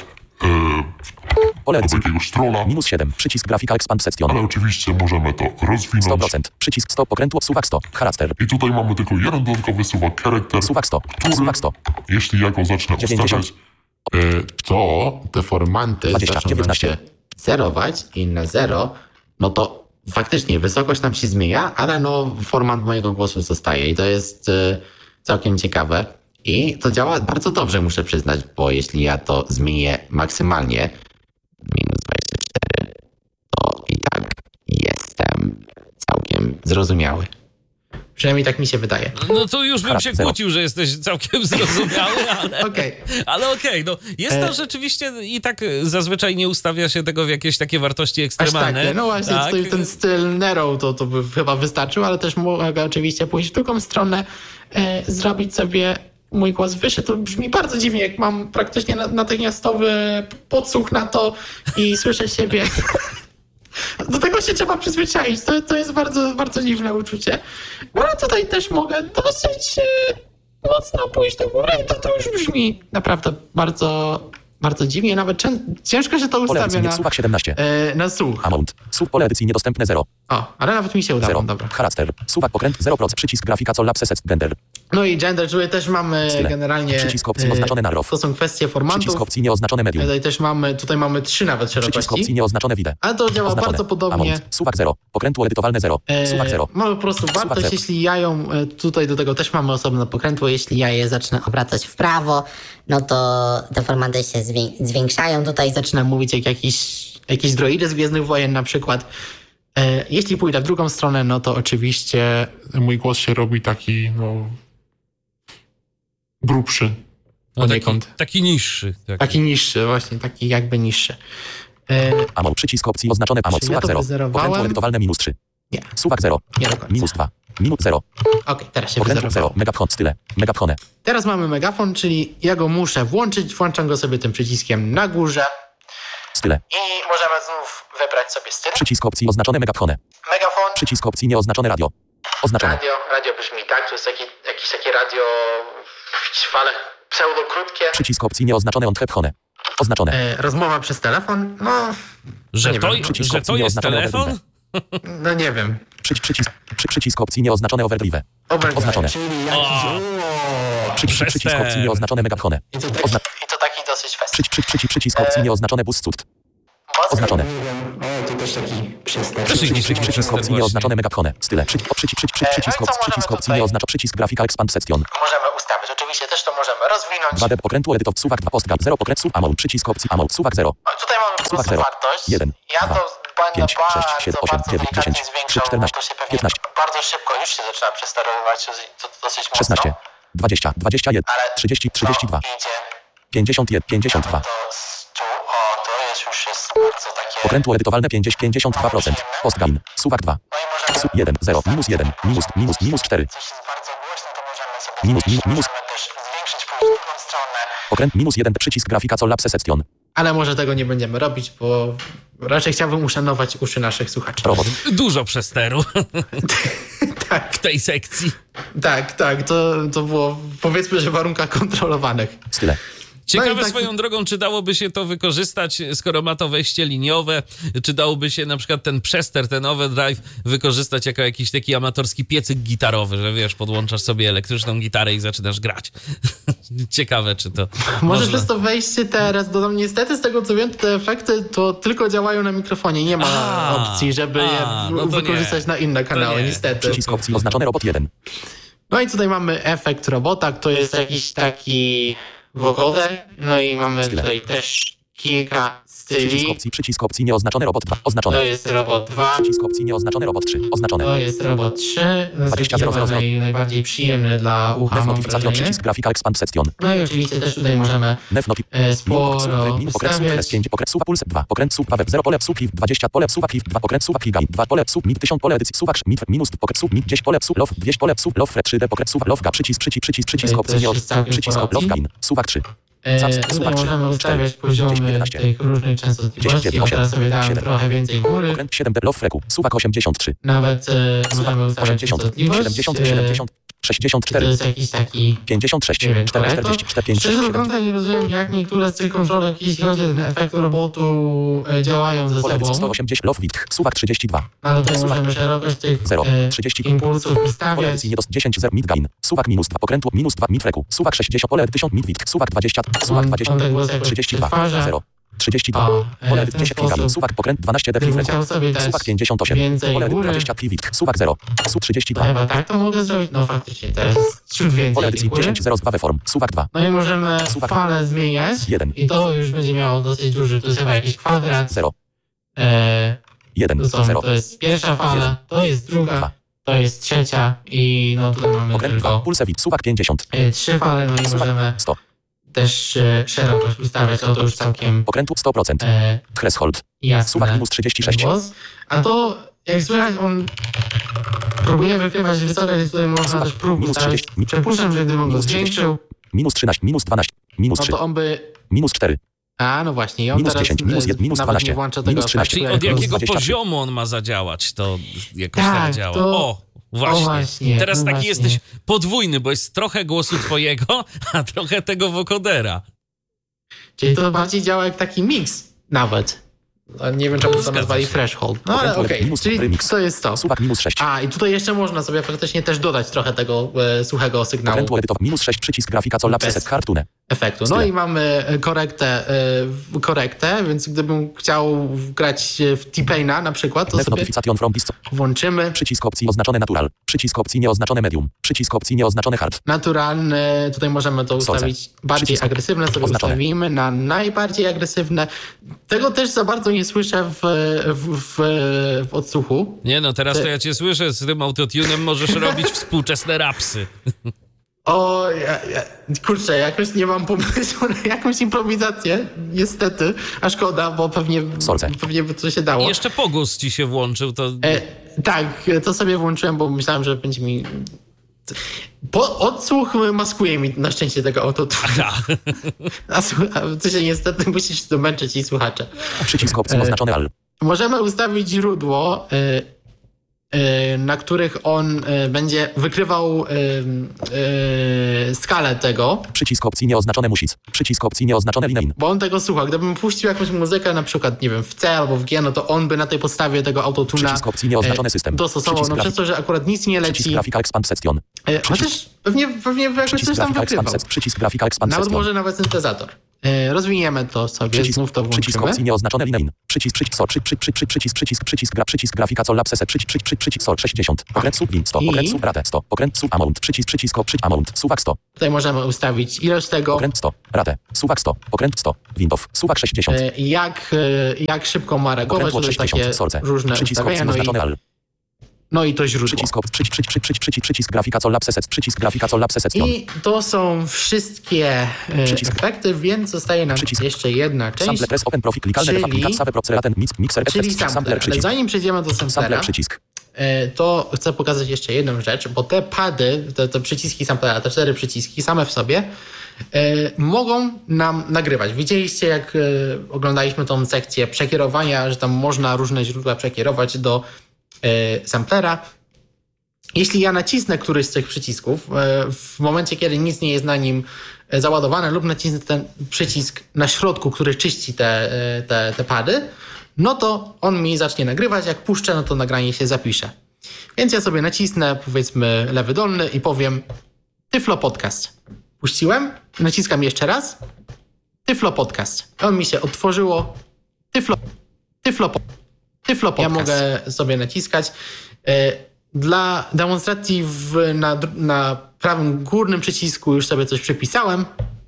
Pole Albo edycji. jakiegoś trolla. Minus 7. Przycisk grafika expand section. Ale oczywiście możemy to rozwinąć. 100%. Przycisk 100 pokrętło suwak 100. Charakter. I tutaj mamy tylko jeden dodatkowy suwak charakter, Suwak 100. który, Suwak 100. jeśli ja go zacznę 90. ustawiać, To te formanty 20, zaczną nam 19. się zerować i na 0, no to faktycznie wysokość nam się zmienia, ale no format mojego głosu zostaje i to jest całkiem ciekawe. I to działa bardzo dobrze, muszę przyznać, bo jeśli ja to zmienię maksymalnie, minus 24, to i tak jestem całkiem zrozumiały. Przynajmniej tak mi się wydaje. No to już bym się Charakter zero. kłócił, że jesteś całkiem zrozumiały, ale... Okej. Ale okej, no jest to rzeczywiście i tak zazwyczaj nie ustawia się tego w jakieś takie wartości Aż ekstremalne. takie, no właśnie, tak. tutaj ten styl Nero to by chyba wystarczył, ale też mogę oczywiście pójść w drugą stronę, zrobić sobie mój głos wyższy. To brzmi bardzo dziwnie, jak mam praktycznie natychmiastowy podsłuch na to i słyszę siebie. Do tego się trzeba przyzwyczaić. To jest bardzo, bardzo dziwne uczucie. No ale tutaj też mogę dosyć mocno pójść do góry. To już brzmi naprawdę bardzo, bardzo dziwnie. Nawet ciężko się to Pole ustawia edycji nie na, suwak 17. na słuch. Amount. Sub pole edycji niedostępne 0. O, ale nawet mi się udało, 0. dobra. Charakter. Suwak pokręt 0%. Przycisk grafika co lapse set gender. No i gender, tutaj też mamy Style. generalnie... Przycisk opcji oznaczone na ROW. To są kwestie formatów. Przycisk opcji nieoznaczone medium. Tutaj mamy 3 nawet Przycisk szerokości. opcji nieoznaczone wideo. Ale to działa Oznaczone. bardzo podobnie. Amount. Suwak 0. Pokrętło edytowalne 0. Suwak 0. Mamy po prostu wartość, zero. jeśli ja ją... Tutaj do tego też mamy osobne pokrętło. Jeśli ja je zacznę obracać w prawo, no to te formaty się zwiększają. Tutaj zaczynam mówić jak jakieś droidy z Gwiezdnych Wojen na przykład. Jeśli pójdę w drugą stronę, no to oczywiście mój głos się robi taki, no... grubszy No taki, poniekąd. taki niższy. Taki niższy, właśnie, taki jakby niższy. Amount. Przycisk opcji oznaczone. Amount. Czy ja Suwak to 0. wyzerowałem? Pokrętło edytowalne minus 3. Nie, Suwak 0. nie do końca. Minus 2. Minut 0. Okej, teraz się Pokrętło 0. wyzerowało. Megafon style. Megafone. Teraz mamy megafon, czyli ja go muszę włączyć. Włączam go sobie tym przyciskiem na górze. Style. I możemy znów wybrać sobie styl. Przycisk opcji oznaczone megafone. Megafon. Przycisk opcji nieoznaczone radio. Oznaczone. Radio brzmi tak, to jest jakieś takie radio w falach pseudokrótkie. Przycisk opcji nieoznaczone onthepchone. Oznaczone. Rozmowa przez telefon, no... Że nie to, wiem. Przycisk że opcji to jest nieoznaczone telefon? No nie wiem. Przycisk opcji nieoznaczone overdrive. Overdrive, Oznaczone. czyli jakiś... Przycisk Przestań. opcji nieoznaczone megafone. I to taki dosyć fest. Przycisk opcji nieoznaczone bus cud. Oznaczone. O, to też taki przestęp. Przycisk opcji nieoznaczone megafone. Style. Przycisk opcji nieoznaczone. Przycisk grafika expand section. Możemy ustawić. Oczywiście też to możemy rozwinąć. 2D pokrętło edytow suwak 2 postka 0 pokręt sub amount. Przycisk opcji amount suwak 0. Tutaj mamy po Suwak prostu 0. wartość. 1, Ja 2, to będę 5, 6, 7, 8, bardzo 9, 10, delikatnie 3, zwiększał, 14, bo to się pewnie 15, bardzo szybko już się zaczyna przesterowywać to dosyć mocno. 16, 20, 21, Ale 30, 32, to idzie 51, 52. do 100. O, to już jest bardzo takie... Pokrętło edytowalne 52%. Postgain. Suwak 2. No i możemy... Sub 1, 0, minus 1, minus 4. Coś jest bardzo głośne, to możemy sobie Minus, zwiększyć. minus. Możemy też zwiększyć później drugą stronę. Pokręt minus 1, przycisk grafika collapse section. Ale może tego nie będziemy robić, bo raczej chciałbym uszanować uszy naszych słuchaczy. Robot. Dużo przesteru Tak, w tej sekcji. tak. To było, powiedzmy, że w warunkach kontrolowanych. Style. Ciekawe No i tak- swoją drogą, czy dałoby się to wykorzystać, skoro ma to wejście liniowe, czy dałoby się na przykład ten przester, ten overdrive wykorzystać jako jakiś taki amatorski piecyk gitarowy, że wiesz, podłączasz sobie elektryczną gitarę i zaczynasz grać. Ciekawe, czy to Może można. przez to wejście teraz dodam. Niestety z tego co wiem, te efekty to tylko działają na mikrofonie. Nie ma opcji, żeby je no to wykorzystać nie. na inne kanały, nie. niestety. Przycisk opcji oznaczony robot 1. No i tutaj mamy efekt robota, to jest jakiś taki vocoder. No i mamy tutaj też kilka styli. Przycisk opcji nieoznaczony robot 2. Oznaczone. To jest robot 2. Przycisk opcji nieoznaczony robot 3. Oznaczone. To jest robot 3. 20 000. Najbardziej przyjemny dla ucha, mam Notyfikacja wrażenie. przycisk grafika expand section. No i oczywiście też tutaj możemy Nef noti. sporo ustawiać. 5 pokręt suwa puls 2 pokręt suw web 0 pole sub 20 pole suwa cliff 2 pokręt suwa cliff 2 pole sub mit 1000 pole edycji suwa mit minus pokręt sub mit 10 pole sub love 200 pole sub love 3D pokręt suwa love przycisk opcji nie przycisk love gain suwa 3. Tutaj możemy ustawiać poziomy tych różnych częstotliwości. Ja teraz sobie dałem trochę więcej góry. Pokręt 7D love freku suwak 83. Nawet możemy ustawiać 80 częstotliwość. 70 To 64 jest jakiś taki... 56 Nie wiem, 44 5 Szczerze mówiąc, nie rozumiem, jak niektóre z tych kontrolek, jeśli chodzi o ten efekt robotu, działają ze sobą. 180 love width suwak 32 Ale tutaj możemy szerokość tych 0 30 impulsów pole ustawiać. edycji nie do 10 0 mid gain suwak minus 2 pokrętło minus 2 mid freku suwak 60 pole 1000 mid width suwak 20 suwak 20 On ten głos jakoś 32 przetwarza. 0 32 O, pole w ten 10 klikam sposób. suwak pokręt 12 d Gdybym freku chciał sobie dać suwak 58 więcej pole góry. 20 width suwak 0 sub To 32 chyba tak to mogę zrobić? No faktycznie, teraz ciut pole więcej edycji góry. 10 0 2 we form suwak 2 No i możemy Suwak. falę zmieniać. 1 I to już będzie miało dosyć duży, to jest chyba jakiś kwadrat. 0 E, 1 0 to jest pierwsza fala, to jest druga, Dwa. to jest trzecia i no tutaj mamy pokręt 2 tylko pulse width suwak 50 trzy fale, no i możemy 100 też szerokość ustawiać, to już całkiem pokrętu 100% threshold jasne. suwak minus 36 Głos. A to, jak słychać, on próbuje wykrywać wysokość, więc tutaj można też próg minus ustawić. 30. Przypuszczam, że gdybym go Minus 30. zwiększył, minus 13 minus 12 minus no 3 to on by... minus 4 A, no właśnie, i on Minus teraz 10, minus 1, minus nawet 12, nie włącza minus tego 13. Czyli efektu, od jak jakiego 23. poziomu on ma zadziałać, to jakoś Tak, tak działa. to- O, właśnie. właśnie, Teraz no taki właśnie. jesteś podwójny, bo jest trochę głosu twojego, a trochę tego wokodera. Czyli to bardziej działa jak taki mix nawet. No, nie wiem, czemu to Zgadza nazwali się. threshold. No ale Pokrętło okej, minus czyli remix. to jest to. suwak minus 6 A, i tutaj jeszcze można sobie faktycznie też dodać trochę tego suchego sygnału pokrętło edytow minus 6 przycisk grafika collapse Bez. set cartoon efektu. No Style. i mamy korektę, więc gdybym chciał grać w T-Paina na przykład, to Nef sobie notification from disk włączymy przycisk opcji oznaczone natural przycisk opcji nieoznaczone medium przycisk opcji nieoznaczone hard naturalne. Tutaj możemy to Solce. ustawić bardziej Przycisk agresywne, sobie oznaczone. ustawimy na najbardziej agresywne. Tego też za bardzo nie słyszę w odsłuchu. Nie no, teraz to ja cię słyszę, z tym autotunem możesz robić współczesne rapsy. O, kurczę, jakoś nie mam pomysłu na jakąś improwizację, niestety, a szkoda, bo pewnie by to się dało. I jeszcze pogłos ci się włączył, to... Tak, to sobie włączyłem, bo myślałem, że będzie mi... Odsłuch maskuje mi na szczęście tego autotuna. A to się niestety musisz domęczyć i słuchacze. przycisk opcji oznaczone al Możemy ustawić źródło, na których on będzie wykrywał skalę tego, przycisk opcji nieoznaczone music przycisk opcji nieoznaczone line bo on tego słucha. Gdybym puścił jakąś muzykę, na przykład, nie wiem, w C albo w G, no to on by na tej podstawie tego autotuna przycisk opcji nieoznaczone system dostosował. przycisk No przez to, że akurat nic nie przycisk leci. grafika expand section Chociaż Pewnie jakby Przycisk coś tam grafika wykrywał. expand set. Przycisk grafika expand Nawet section. może nawet syntezator. Rozwiniemy to sobie, znów to Przycisk włączymy. opcji nieoznaczone line. Przycisk grafika col lapse set. Przycisk sol 60. Pokręt sub win 100. Pokręt sub ratę 100. Pokręt sub amount. Przycisk amount. Suwak 100. Tutaj możemy ustawić ilość tego. Pokręt 100. Ratę. Suwak 100. Pokręt 100. Window. Suwak 60. Jak szybko ma reagować, Pokrętło to jest 60. takie Sorce. różne Przycisk ustawienia, opcji nieoznaczone al. no i to źródło. Przycisk grafika col lapse set. Przycisk grafika col lapse set. I to są wszystkie Przycisk. efekty, więc zostaje nam Przycisk. jeszcze jedna część, Sample press open profil. Klikalne czyli- aplikacja save proceraten mixer czyli effects. sampler. Ale Przycisk. zanim przejdziemy do Sampler samplera, przycisk. to chcę pokazać jeszcze jedną rzecz, bo te pady, te przyciski samplera, te 4 przyciski same w sobie mogą nam nagrywać. Widzieliście, jak oglądaliśmy tą sekcję przekierowania, że tam można różne źródła przekierować do samplera. Jeśli ja nacisnę któryś z tych przycisków w momencie, kiedy nic nie jest na nim załadowane, lub nacisnę ten przycisk na środku, który czyści te pady, no to on mi zacznie nagrywać. Jak puszczę, no to nagranie się zapisze. Więc ja sobie nacisnę, powiedzmy, lewy dolny i powiem Tyflo Podcast. Puściłem, naciskam jeszcze raz. Tyflo Podcast. On mi się otworzyło. Tyflo Podcast. Ja mogę sobie naciskać. Dla demonstracji na prawym górnym przycisku już sobie coś przypisałem,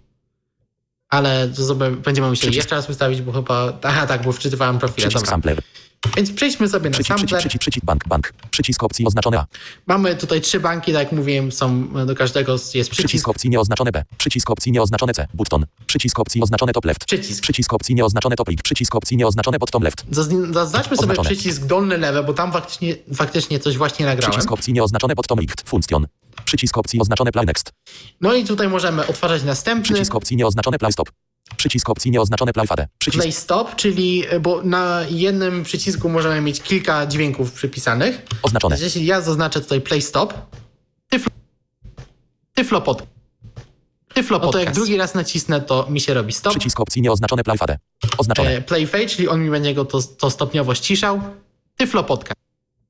ale to sobie będziemy musieli jeszcze raz ustawić, bo chyba... Aha, tak, bo wczytywałem profile. Przycisk Dobra. sampler. Więc przejdźmy sobie na sampler. Przycisk bank. Przycisk opcji oznaczone A. Mamy tutaj 3 banki, tak jak mówiłem, są do każdego jest przycisk. Przycisk opcji nieoznaczone B. Przycisk opcji nieoznaczone C. Button. Przycisk opcji oznaczone top left. Przycisk opcji nieoznaczone top right. Przycisk opcji nieoznaczone bottom left. Zaznaczmy sobie Oznaczone. przycisk dolny lewy, bo tam faktycznie coś właśnie nagrałem. Przycisk opcji nieoznaczone bottom right. Function. Przycisk opcji oznaczone play next. No i tutaj możemy otwarzać następny. Przycisk opcji nieoznaczone play stop. Przycisk opcji nieoznaczone play fade. Przycisk Play stop, czyli bo na jednym przycisku możemy mieć kilka dźwięków przypisanych. oznaczone. Więc jeśli ja zaznaczę tutaj play stop, Tyflo Podcast. No to jak drugi raz nacisnę, to mi się robi stop. Przycisk opcji nieoznaczone play fade. Oznaczone. Play fade, czyli on mi będzie go to stopniowo ściszał. Tyflo Podcast.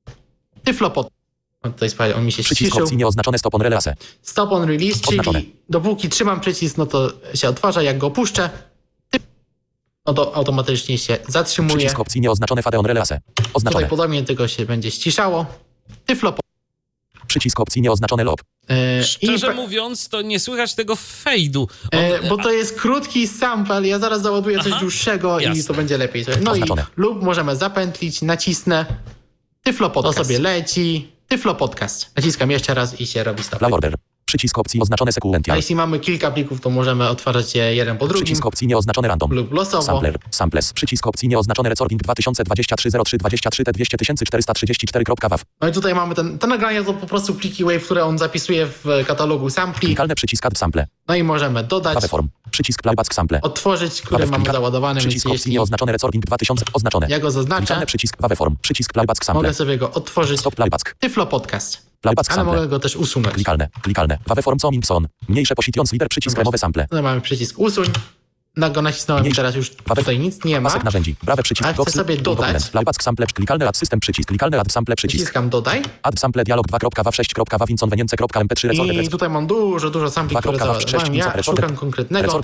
No tutaj sprawdź, on mi się Przycisk ściszył. opcji nieoznaczone stop on release. Stop on release, Oznaczone. czyli dopóki trzymam przycisk, no to się otwarza, jak go opuszczę, no to automatycznie się zatrzymuje. Przycisk opcji nieoznaczone fade on release. Tutaj Oznaczone. podobnie tylko się będzie ściszało. Tyflo Przycisk opcji nieoznaczone lob. Szczerze mówiąc, to nie słychać tego fejdu. bo to jest krótki sample, ja zaraz załaduję coś Aha, dłuższego i jasne. to będzie lepiej. No Oznaczone. i lub możemy zapętlić, nacisnę, Tyflo Podcast. To sobie leci, Tyflo Podcast. Naciskam jeszcze raz i się robi stop. Play order. Przycisk opcji oznaczone A sequential. jeśli mamy kilka plików, to możemy otwarzać je jeden po drugim Przycisk opcji nieoznaczone random. lub losowo. Sampler. Samples. Przycisk opcji nieoznaczone recording 2023-03-23 T20434.wav. No i tutaj mamy te nagrania, to po prostu pliki WAV, które on zapisuje w katalogu sampli. Klikalne przycisk add sample. No i możemy dodać, Waveform. Przycisk playback sample. otworzyć, który mamy załadowany, więc Przycisk opcji jeśli nieoznaczone recording 2000 oznaczone. ja go zaznaczę, Klikalne przycisk waveform. Przycisk playback sample. mogę sobie go otworzyć. Stop playback. Tyflo Podcast. Playback Ale sample. mogę go też usunąć. Klikalne. Waveform coming soon. Mniejsze positions lider przycisk remowe sample. Tutaj mamy przycisk usuń. Na go nacisnąłem i teraz już tutaj nic nie ma. Pasek narzędzi. Prawe przycisk. A chcę sobie dodać. Dokument. Playback sample. Klikalny add system przycisk. Klikalny add sample przycisk. Naciskam dodaj. Add sample dialog 2.wav6.wavinconvenience.mp3 I tutaj mam dużo sampli, które załadowałem. Ja szukam konkretnego.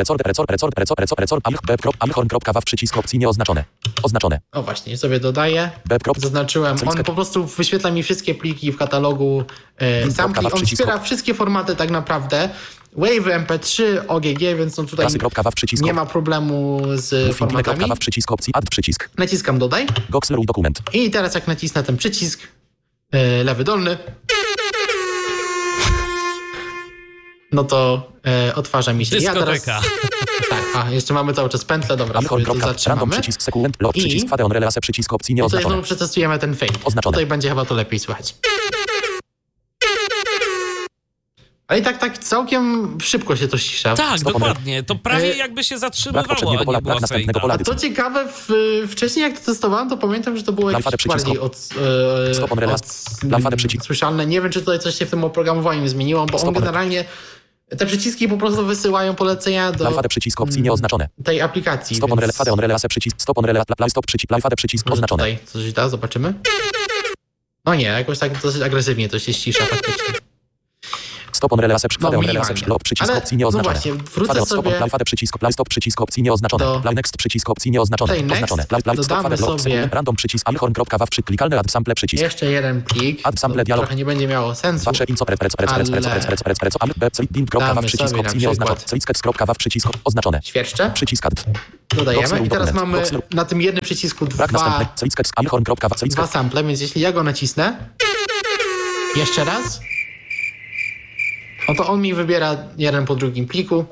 Alchorn.wav przycisk opcji nieoznaczone. Oznaczone. O właśnie, sobie dodaję. Zaznaczyłem. On po prostu wyświetla mi wszystkie pliki w katalogu sampli. On wspiera wszystkie formaty tak naprawdę. Wave, MP3, OGG, więc on tutaj nie ma problemu z formatami. Przycisk opcji add przycisk. Naciskam dodaj. Goxler dokument. I teraz jak nacisnę ten przycisk, lewy dolny, no to otwarza mi się. Ja teraz, Dyskoteka. tak, jeszcze mamy cały czas pętlę, dobra, sobie to Random zatrzymamy. przycisk sequent lock przycisk fade on release przycisk opcji I tutaj nieoznaczone. znowu przetestujemy ten fade. Oznaczone. Tutaj będzie chyba to lepiej słychać. Ale i tak całkiem szybko się to cisza. Tak, Stop on dokładnie. To prawie jakby się Brak zatrzymywało, poprzedniego a pola, nie była brak następnego fejda. pola. A co ciekawe, wcześniej jak to testowałem, to pamiętam, że to było jakieś bardziej Stop on release. Fade przycisk. słyszalne. Nie wiem, czy tutaj coś się w tym oprogramowaniu zmieniło, bo on Stop on. generalnie te przyciski po prostu wysyłają polecenia do Fade przycisk opcji nieoznaczone. tej aplikacji. Stop on więc fade on release przycisk. Stop on release play stop przycisk. Fade przycisk może oznaczone. tutaj coś da, zobaczymy. No nie, jakoś tak dosyć agresywnie to się ścisza faktycznie. Stop on relay No, on relay lock przycisk ale, opcji nieoznaczone. no właśnie, wrócę Fade stop sobie on play fade przycisk play stop przycisk opcji nieoznaczone. do Play next przycisk opcji nieoznaczone. tutaj next, Oznaczone. Play stop dodamy fade lock sobie random przycisk alhorn.wav klikalny add sample przycisk. jeszcze jeden plik. Add sample To dialog. trochę nie będzie miało sensu. Wasze inco Damy przycisk sobie opcji na nieoznaczone. przykład Przycisk oznaczone. świerszcze. Przycisk add. Dodajemy i teraz dokument. mamy Boxer. na tym jednym przycisku Brak następny. dwa sample, więc jeśli ja go nacisnę jeszcze raz, no to on mi wybiera jeden po drugim pliku.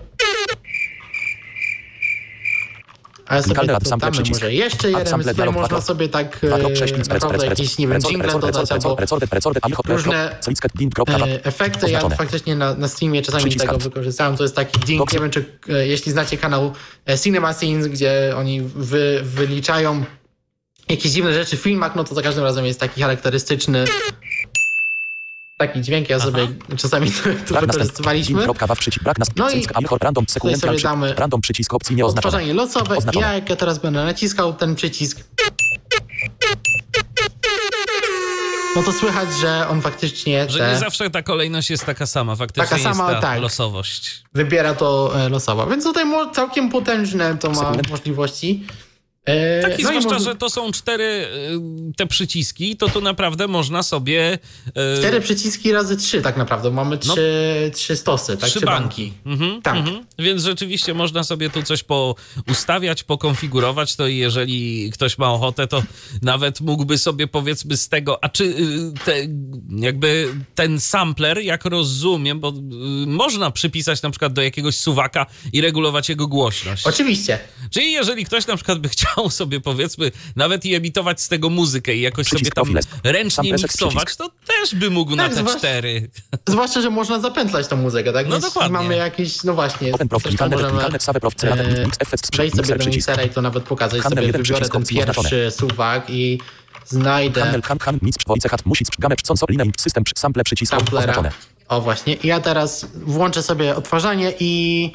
A ja sobie Klikalny add sample dodamy przycisk. może jeszcze jeden, sample więc tutaj dialog można quadro. sobie tak naprawdę jakieś, nie wiem, jingle dodać albo różne efekty. Ja faktycznie na streamie czasami Przycisk tego add. wykorzystałem. To jest taki ding, nie wiem, czy jeśli znacie kanał Cinema Scenes, gdzie oni wyliczają jakieś dziwne rzeczy w filmach, no to za każdym razem jest taki charakterystyczny taki dźwięk, ja sobie czasami to wykorzystywaliśmy. No i tutaj sobie damy random przycisk opcji nieoznaczone. odtwarzanie losowe. Oznaczone. Jak ja teraz będę naciskał ten przycisk, no to słychać, że on faktycznie Że nie zawsze ta kolejność jest taka sama, faktycznie Taka sama, jest ta tak. losowość. wybiera to losowo. Więc tutaj całkiem potężne to ma możliwości. Tak, i No zwłaszcza, może że to są 4 te przyciski, to tu naprawdę można sobie... 4 przyciski razy 3 tak naprawdę. Mamy 3 stosy, tak? 3 banki. Tak. Więc rzeczywiście można sobie tu coś poustawiać, pokonfigurować, to i jeżeli ktoś ma ochotę, to nawet mógłby sobie powiedzmy z tego, a czy jakby ten sampler, jak rozumiem, bo można przypisać na przykład do jakiegoś suwaka i regulować jego głośność. Oczywiście. Czyli jeżeli ktoś na przykład by chciał sobie powiedzmy nawet i emitować z tego muzykę i jakoś Przycisk sobie tam profile. ręcznie Samplerek miksować, przycisk. to też by mógł na Tak, te 4. Zwłaszcza, że można zapętlać tą muzykę, tak? No Więc dokładnie. mamy jakieś, no właśnie, Open profil, zresztą klikalne, możemy klikalne, save profil, wejść sobie do przycisk. mixera i to nawet pokazać. Handel Sobie jeden wybiorę przycisk ten opcji pierwszy oznaczone. suwak i znajdę Nic, przywoice hat, music, gamę, co, linę, system, sample, przycisk, samplera. oznaczone. O właśnie. I ja teraz włączę sobie odtwarzanie i...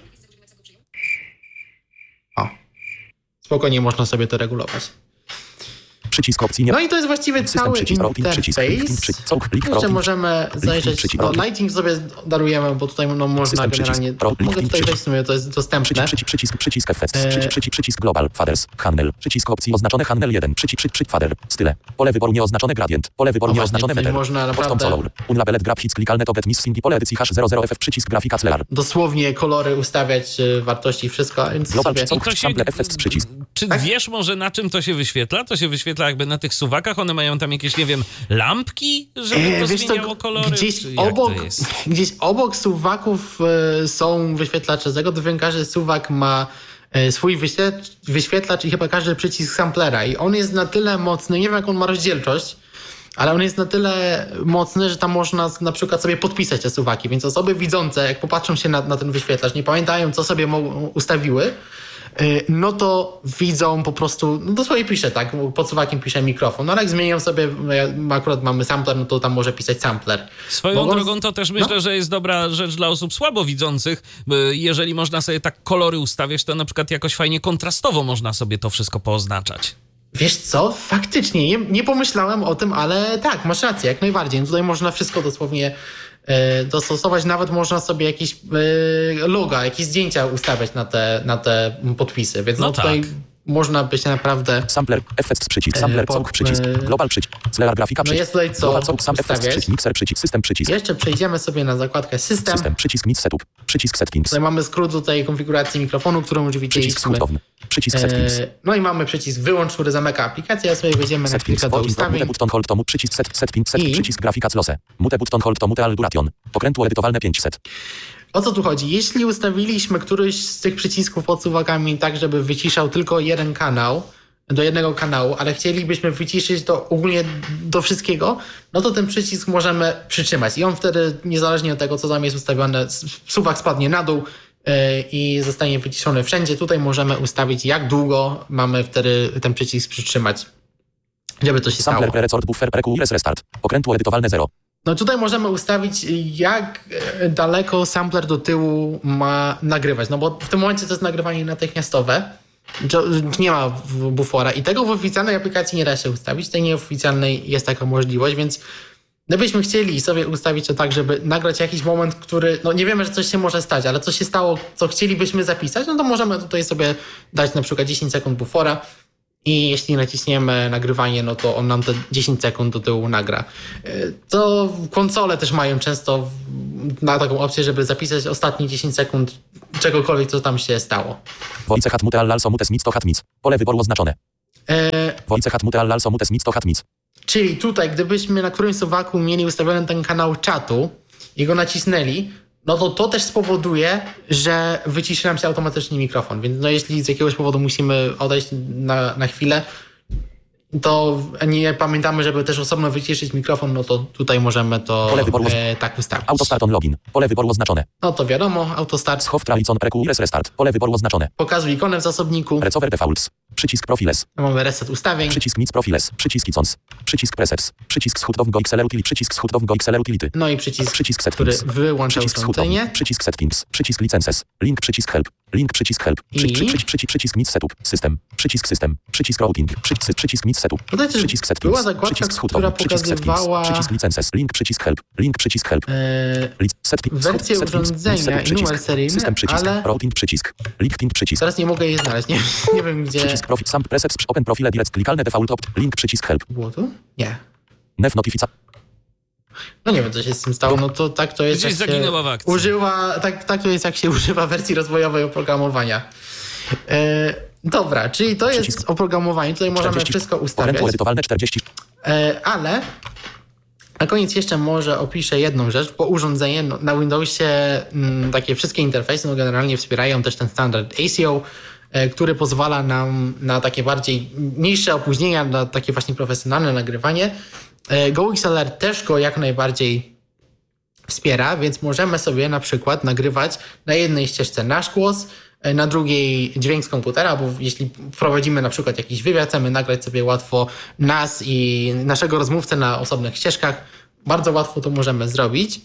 O. Spokojnie można sobie to regulować. Przycisk opcji nie. No i to jest właściwie System cały przycisk, routing przycisk, interfejs. plik, Jeszcze możemy zajrzeć, przycisk, lighting sobie darujemy, bo tutaj no, można System generalnie, przycisk, mogę tutaj przycisk. wejść w sumie, to jest dostępne. Przycisk effects, przycisk global, faders, handel, przycisk opcji oznaczone handel 1, przycisk fader, style, pole wyboru nieoznaczone gradient, pole wyboru O właśnie, nieoznaczone czyli meter, można custom naprawdę- color, unlabeled graph hits klikalne to get missing i pole edycji hash 00ff, przycisk grafika celar, Dosłownie kolory ustawiać, wartości, wszystko, więc global sobie... przycisk, sample effects, przycisk. Czy Tak? wiesz może na czym to się wyświetla? To się wyświetla jakby na tych suwakach, one mają tam jakieś, nie wiem, lampki, żeby to Wiesz co, zmieniało kolory? gdzieś Czy jak obok, to jest? gdzieś obok suwaków są wyświetlacze tego, to wiem, każdy suwak ma swój wyświetlacz i chyba każdy przycisk samplera i on jest na tyle mocny, nie wiem jak on ma rozdzielczość, ale on jest na tyle mocny, że tam można na przykład sobie podpisać te suwaki, więc osoby widzące, jak popatrzą się na ten wyświetlacz, nie pamiętają co sobie ustawiły, no to widzą po prostu, no dosłownie pisze, tak, pod suwakiem pisze mikrofon, no ale jak zmienią sobie, akurat mamy sampler, no to tam może pisać sampler. Swoją drogą to też myślę, że jest dobra rzecz dla osób słabowidzących. Jeżeli można sobie tak kolory ustawiać, to na przykład jakoś fajnie kontrastowo można sobie to wszystko pooznaczać. Wiesz co, faktycznie, nie pomyślałem o tym, ale tak, masz rację, jak najbardziej. No tutaj można wszystko dosłownie dostosować, nawet można sobie jakieś loga, jakieś zdjęcia ustawiać na te podpisy, więc No tutaj tak. można by się naprawdę... Sampler, effects, przycisk, sampler, po- całk, przycisk, global, przycisk, celar, grafika, No przycisk, jest tutaj co global, całk, sam, effects, ustawiać. przycisk, mixer, przycisk, system, przycisk, Jeszcze przejdziemy sobie na zakładkę System. system, przycisk, mix, setup, przycisk, settings, Tutaj mamy skrót do tej konfiguracji mikrofonu, którą już przycisk, widzieliśmy. skrótowny, przycisk, settings, No i mamy przycisk wyłącz, który zamyka aplikację, a sobie wejdziemy na settings, chwilkę do mute ustawień. button hold to mute, przycisk, setting, I? przycisk, grafika, close, mute button hold to mute, duration, pokrętło edytowalne 500, O co tu chodzi? Jeśli ustawiliśmy któryś z tych przycisków pod suwakami tak, żeby wyciszał tylko jeden kanał, do jednego kanału, ale chcielibyśmy wyciszyć to ogólnie do wszystkiego, no to ten przycisk możemy przytrzymać i on wtedy, niezależnie od tego, co tam jest ustawione, suwak spadnie na dół i zostanie wyciszony wszędzie. Tutaj możemy ustawić, jak długo mamy wtedy ten przycisk przytrzymać, żeby to się stało. sampler, pre-resort, buffer, pre-QRS, restart, pokrętło edytowalne 0, No tutaj możemy ustawić, jak daleko sampler do tyłu ma nagrywać, no bo w tym momencie to jest nagrywanie natychmiastowe, nie ma bufora i tego w oficjalnej aplikacji nie da się ustawić, w tej nieoficjalnej jest taka możliwość, więc Gdybyśmy chcieli sobie ustawić to tak, żeby nagrać jakiś moment, który, no nie wiemy, że coś się może stać, ale coś się stało, co chcielibyśmy zapisać, no to możemy tutaj sobie dać na przykład 10 sekund bufora i jeśli naciśniemy nagrywanie, no to on nam te 10 sekund do tyłu nagra. To konsole też mają często na taką opcję, żeby zapisać ostatnie 10 sekund czegokolwiek, co tam się stało. Voice hat mute also mute smith to hat mic. Pole wyboru oznaczone. Voice hat mute also mute smith to hat mic. Czyli tutaj, gdybyśmy na którymś suwaku mieli ustawiony ten kanał czatu i go nacisnęli, no to to też spowoduje, że wyciszy nam się automatycznie mikrofon. Więc no jeśli z jakiegoś powodu musimy odejść na chwilę, to nie pamiętamy, żeby też osobno wyciszyć mikrofon, no to tutaj możemy to tak ustawić. Autostart on login. Pole wyboru oznaczone. No to wiadomo, autostart. Schow tralicon precuires restart. Pole wyboru oznaczone. Pokazuj ikonę w zasobniku. Recover defaults. Przycisk profiles. Mamy reset ustawień. Przycisk nic profiles. Przycisk icons. Przycisk presets. Przycisk schudów go XLR utility. Przycisk schudów go XLR utility. No i przycisk który settings. wyłącza Przycisk urządzenie. Przycisk settings. Przycisk licenses. Link przycisk help. Link przycisk help. Przycisk nic setup. System. Przycisk system. Przycisk routing. Przycisk nic setup. Tutaj też Przycisk settings. była zakładka, która pokazywała Przycisk licenses. Link przycisk help. Link przycisk help. wersję urządzenia i numer seryjny, System przycisk. ale Routing przycisk. Link przycisk. teraz nie mogę jej znaleźć. Nie wiem gdzie. Przycisk profit sam presets. Open profile direct. Klikalne default opt. Link przycisk help. Było tu? Nie. Nef notifica. No nie wiem, co się z tym stało. No to tak to jest, Gdzieś jak się zaginęła w akcji. używa, tak to jest, jak się używa wersji rozwojowej oprogramowania. Dobra, czyli to jest oprogramowanie. Tutaj możemy 40. wszystko ustawiać. Okrętu edytowalne 40. Ale na koniec jeszcze może opiszę jedną rzecz, bo urządzenie na Windowsie, takie wszystkie interfejsy no generalnie wspierają też ten standard ASIO, który pozwala nam na takie bardziej niższe opóźnienia, na takie właśnie profesjonalne nagrywanie. GoXLR też go jak najbardziej wspiera, więc możemy sobie na przykład nagrywać na jednej ścieżce nasz głos, na drugiej dźwięk z komputera, bo jeśli prowadzimy na przykład jakiś wywiad, chcemy nagrać sobie łatwo nas i naszego rozmówcę na osobnych ścieżkach, bardzo łatwo to możemy zrobić.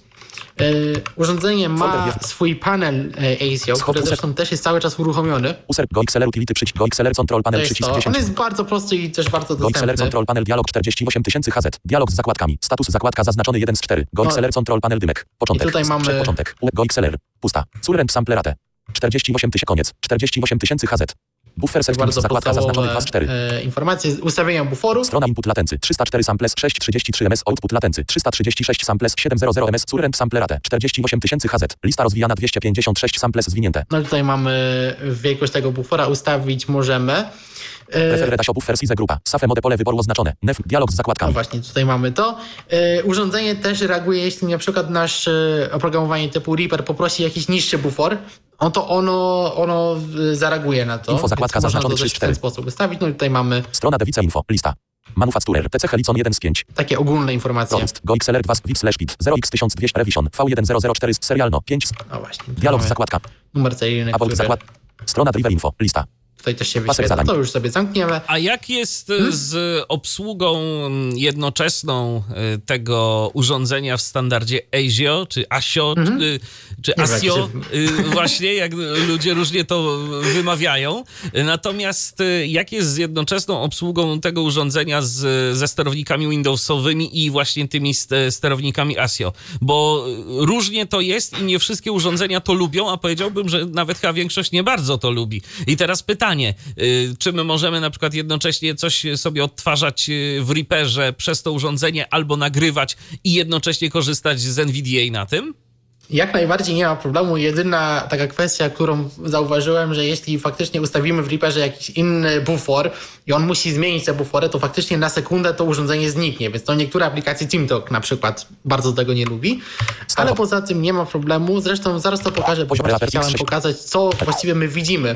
Urządzenie ma swój panel ASIO, który zresztą też jest cały czas uruchomiony. GoXLR utility przycisk. GoXLR control panel przycisk 10. On jest bardzo prosty i też bardzo dostępny. GoXLR control panel dialog 48000 HZ. Dialog z zakładkami. Status zakładka zaznaczony 1 z 4. GoXLR control panel dymek. Początek. I tutaj mamy początek. GoXLR. Pusta. Current samplerate. 48000 koniec. 48000 HZ. Buffer settings. bardzo Zakładka zaznaczony 2 z 4. Informacje z ustawienia buforu. Strona input latency 304 samples 633 ms. Output latency 336 samples 700 ms. Current samplerate 48000 HZ. Lista rozwijana 256 samples zwinięte. No tutaj mamy wielkość tego bufora ustawić możemy. Preferred ASIO buffer size grupa. SAFE mode pole wyboru oznaczone. Nef dialog z No zakładkami. właśnie, tutaj mamy to. Urządzenie też reaguje, jeśli na przykład nasz oprogramowanie typu Reaper poprosi jakiś niższy bufor, to ono zareaguje na to. Info zakładka zaznaczony 3 z w 4. ten sposób ustawić. No i tutaj mamy Strona device info. Lista. Manufacturer. TC Helicon 1 z 5. takie ogólne informacje. Prost. GoXLR 2 VIP/PIT 0x1200 Revision V1004 serialno 5. No właśnie. Dialog z zakładka. Numer seryjny, About który zakład. Strona driver info. Lista. tutaj też się Pasek wyświetla. zadań. To już sobie zamkniemy. A jak jest z obsługą jednoczesną tego urządzenia w standardzie ASIO, czy ASIO, czy ASIO, właśnie, jak ludzie różnie to wymawiają. Natomiast jak jest z jednoczesną obsługą tego urządzenia ze sterownikami Windowsowymi i właśnie tymi sterownikami ASIO? Bo różnie to jest i nie wszystkie urządzenia to lubią, a powiedziałbym, że nawet chyba większość nie bardzo to lubi. I teraz pytanie, czy my możemy na przykład jednocześnie coś sobie odtwarzać w Reaperze przez to urządzenie albo nagrywać i jednocześnie korzystać z NVDA na tym? Jak najbardziej nie ma problemu. Jedyna taka kwestia, którą zauważyłem, że jeśli faktycznie ustawimy w Reaperze jakiś inny bufor i on musi zmienić te bufory, to faktycznie na sekundę to urządzenie zniknie. Więc to niektóre aplikacje TeamTalk na przykład bardzo tego nie lubi. Ale poza tym nie ma problemu. Zresztą zaraz to pokażę, bo chciałem pokazać, co właściwie my widzimy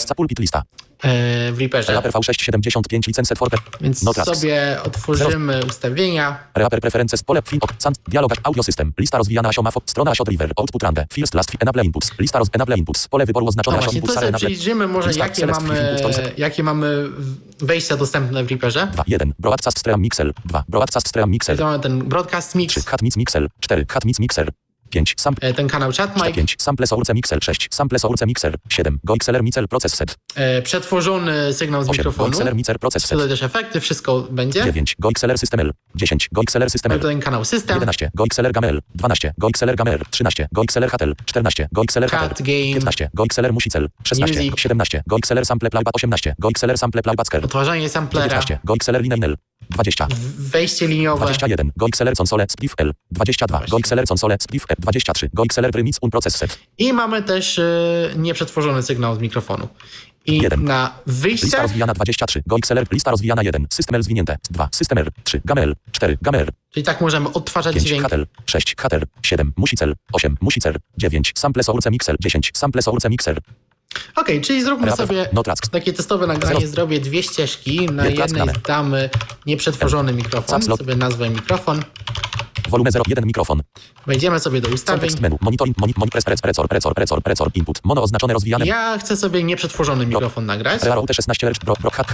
w Reaperze. Reaper V675 license for Więc sobie otworzymy ustawienia. Reaper preferences pole dialog audio system. Lista rozwijana ASIO MAFO. Strona ASIO driver. Output rande. First last enable inputs. Lista enable inputs. Pole wyboru oznaczone ASIO inputs. To sobie przyjrzymy może jakie mamy wejścia dostępne w Reaperze. 2. 1. Broadcast stream mixel. 2. Broadcast stream mixel. To mamy ten broadcast mix. 3. Hat mix mixel. 4. Hat mix mixer. 5. ten kanał Chat Mic. 5. Sample Source Mixer 6. Sample Source Mixer 7. GoXLR Mixer Process Set. Przetworzony sygnał z 8. mikrofonu. GoXLR Mixer Process Set. Tutaj też efekty, wszystko będzie. 9. GoXLR System L. 10. GoXLR System L. Ten kanał System. 11. GoXLR Gamel. 12. GoXLR Gamer. 13. GoXLR HTL. 14. GoXLR Cat HTL. Game. 15. GoXLR Musicel. 16. Music. 17. GoXLR Sample Playback. 18. GoXLR Sample Playback Sker. Odtwarzanie samplera. 19. GoXLR Lineinel. 20. Wejście liniowe. 21. GoXLR Console Spliff L. 22. Właśnie. GoXLR Console Spliff L. 23. GoXLR Remix Process Set. I mamy też nieprzetworzony sygnał z mikrofonu. I 1. na wyjście Lista rozwijana 23. GoXLR. Lista rozwijana 1. System L zwinięte. 2. System R. 3. Gamel. 4. Gamer. czyli tak możemy odtwarzać 5. dźwięk. HTL. 6. HTL. 7. Musicel. 8. Musicer. 9. Sample Source Mixer. 10. Sample Source Mixer. Okej, czyli zróbmy Rapper. sobie No tracks. takie testowe nagranie. Zero. Zrobię 2 ścieżki. Na Nie tracks jednej dane. damy nieprzetworzony mikrofon. Capslot. Sobie nazwę mikrofon. Volume 0. 1 mikrofon. Wejdziemy sobie do ustawień. Context menu. Monitoring. Precor. Input. Mono oznaczone rozwijane. Ja chcę sobie nieprzetworzony mikrofon nagrać. Rearo T16 lercz.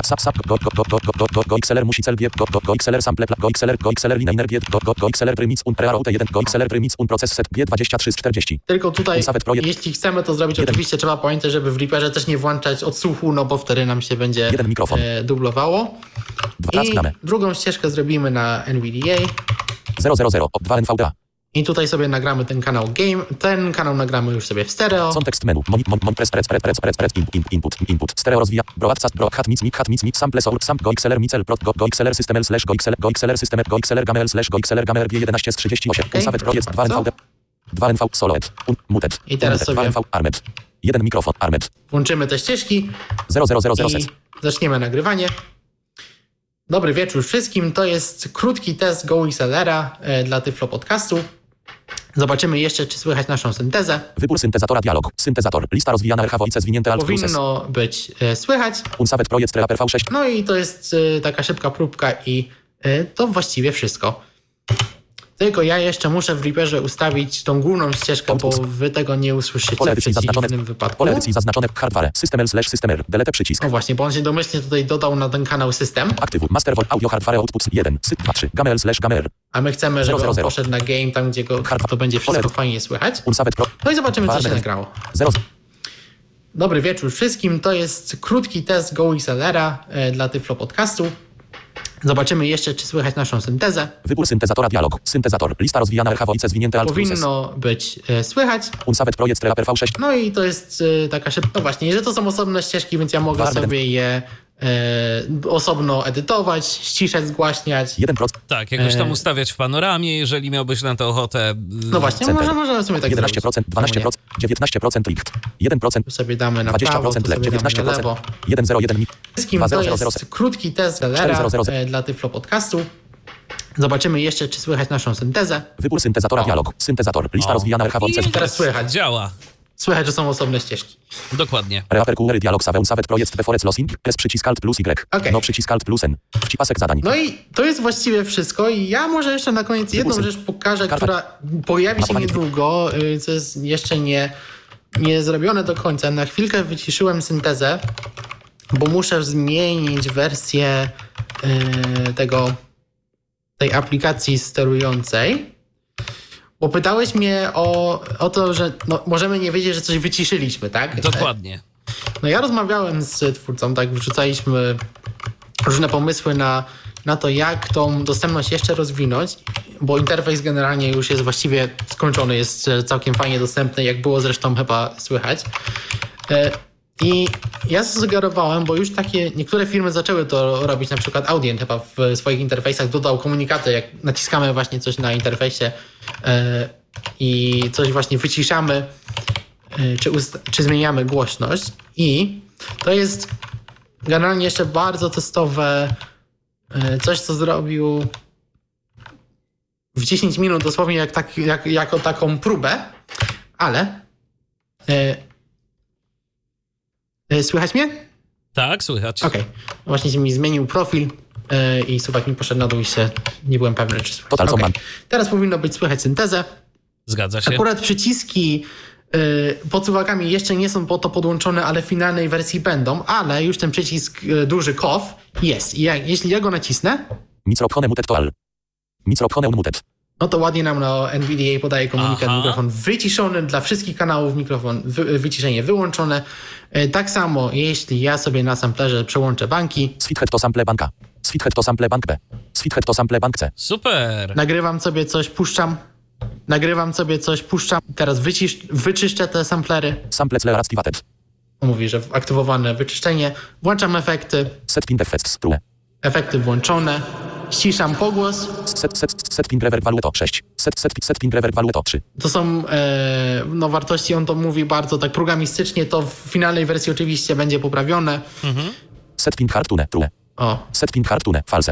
GoXLR Musicel. GoXLR Sample. GoXLR Liner. GoXLR Remix. Rearo T1. GoXLR Remix. Process Set. G23 z 40. Tylko tutaj, Savage Projekt. jeśli chcemy to zrobić, Jeden. oczywiście trzeba pamiętać, żeby w Reaperze też nie włączać odsłuchu, no bo wtedy nam się będzie Jeden mikrofon. dublowało. 2 tracks I dane. drugą ścieżkę zrobimy na NVDA. 000. 2 NVDA. I tutaj sobie nagramy ten kanał Game. Ten kanał nagramy już sobie w stereo. Context menu. Input. Stereo rozwija. Hat mic. Sample source. GoXLR Micel. GoXLR System L / GoXLR System GoXLR Gamel / GoXLR Gamer G11 z 38. Okej. Savage Projekt 2 Co? NVD. 2 NV Soloed. Muted. I teraz Muted. sobie- 2 NV Armed. 1 mikrofon Armed. Włączymy te ścieżki 0000 i set. zaczniemy nagrywanie. Dobry wieczór wszystkim. To jest krótki test GoXLR-a dla Tyflo Podcastu. Zobaczymy jeszcze, czy słychać naszą syntezę. Wybór syntezatora dialog. Syntezator. Lista rozwijana RH voice zwinięte alt process. Powinno być słychać. Unsavage Projekt Rapper V6. No i to jest taka szybka próbka i to właściwie wszystko. Tylko ja jeszcze muszę w Reaperze ustawić tą główną ścieżkę, bo wy tego nie usłyszycie Pole w edycji zaznaczone. przeciwnym wypadku. Pole edycji zaznaczone. Hardware. System L / System R. Delete przycisk. No właśnie, bo on się domyślnie tutaj dodał na ten kanał system, Aktywuj. Master Vol Audio Hardware Outputs 1. Syt 2 3. Gamel / Gamer. a my chcemy, żeby on 000. poszedł na game, tam gdzie go to będzie wszystko fajnie słychać. Unsavage Pro. No i zobaczymy, co się Warner. nagrało. 0. Dobry wieczór wszystkim. To jest krótki test GoXLR-a dla Tyflo Podcastu. Zobaczymy jeszcze, czy słychać naszą syntezę. Wybór syntezatora dialog. Syntezator. Lista rozwijana RH voice zwinięte alt process. Powinno być słychać. Unsavage Projekt Rapper V6. No i to jest taka szybka... No właśnie, że to są osobne ścieżki, więc ja mogę Warner. sobie je osobno edytować, ściszać, zgłaśniać. 1%. Tak, jakoś tam ustawiać w panoramie, jeżeli miałbyś na to ochotę. No właśnie, Center. możemy sobie tak 11%. zrobić. 12%. 19% licht. 1%. Tu sobie damy na prawo, 20% tu sobie left. damy na lewo. 19%. 101 mik. Wszystkim to 2000. jest krótki test GLR 4000. dla Tyflo Podcastu. Zobaczymy jeszcze, czy słychać naszą syntezę. Wybór syntezatora dialog. Syntezator. Lista rozwijana RH voice. I Teraz słychać. Działa. Słychać, że są osobne ścieżki. Dokładnie. Rapper Query dialog Save Unsavage Projekt Deforest Losing. S przycisk Alt plus Y. Okej. No przycisk Alt plus N. Wcipasek zadań. No i to jest właściwie wszystko i ja może jeszcze na koniec jedną Wybór rzecz pokażę, Karta. która pojawi się Mapowanie. niedługo, co jest jeszcze nie zrobione do końca. Na chwilkę wyciszyłem syntezę, bo muszę zmienić wersję tej aplikacji sterującej. Bo pytałeś mnie o to, że no, możemy nie wiedzieć, że coś wyciszyliśmy, tak? Dokładnie. No ja rozmawiałem z twórcą, tak, wrzucaliśmy różne pomysły na to, jak tą dostępność jeszcze rozwinąć, bo interfejs generalnie już jest właściwie skończony, jest całkiem fajnie dostępny, jak było zresztą chyba słychać. I ja zasugerowałem, bo już takie niektóre firmy zaczęły to robić, na przykład Audient chyba w swoich interfejsach dodał komunikaty, jak naciskamy właśnie coś na interfejsie i coś właśnie wyciszamy, czy zmieniamy głośność. I to jest generalnie jeszcze bardzo testowe coś, co zrobił w 10 minut, dosłownie jako taką próbę, ale słychać mnie? Tak, słychać. Okej. Właśnie się mi zmienił profil i suwak mi poszedł na dół i się nie byłem pewny, czy słychać. Total Okej. Command. Teraz powinno być słychać syntezę. Zgadza się. Akurat przyciski pod suwakami jeszcze nie są po to podłączone, ale w finalnej wersji będą, ale już ten przycisk duży KOF jest. I jeśli ja go nacisnę, Microphone muted to all. Microphone unmuted. no to ładnie nam na NVDA podaje komunikat, Aha. mikrofon wyciszony, dla wszystkich kanałów mikrofon wyciszenie wyłączone. Tak samo, jeśli ja sobie na samplerze przełączę banki, Sweethead to sample banka. Sweethead to sample bank B. Sweethead to sample bank C. Super. nagrywam sobie coś, puszczam, teraz wyczyszczę te samplery. Sample clear activated. Mówi, że aktywowane wyczyszczenie, włączam efekty, Setting effects true. efekty włączone, ściszam pogłos. Setting reverb value to 6. Setting reverb value to 3. To są wartości, on to mówi bardzo tak programistycznie, to w finalnej wersji oczywiście będzie poprawione. Setting hard tune true. O, Setting hard tune false.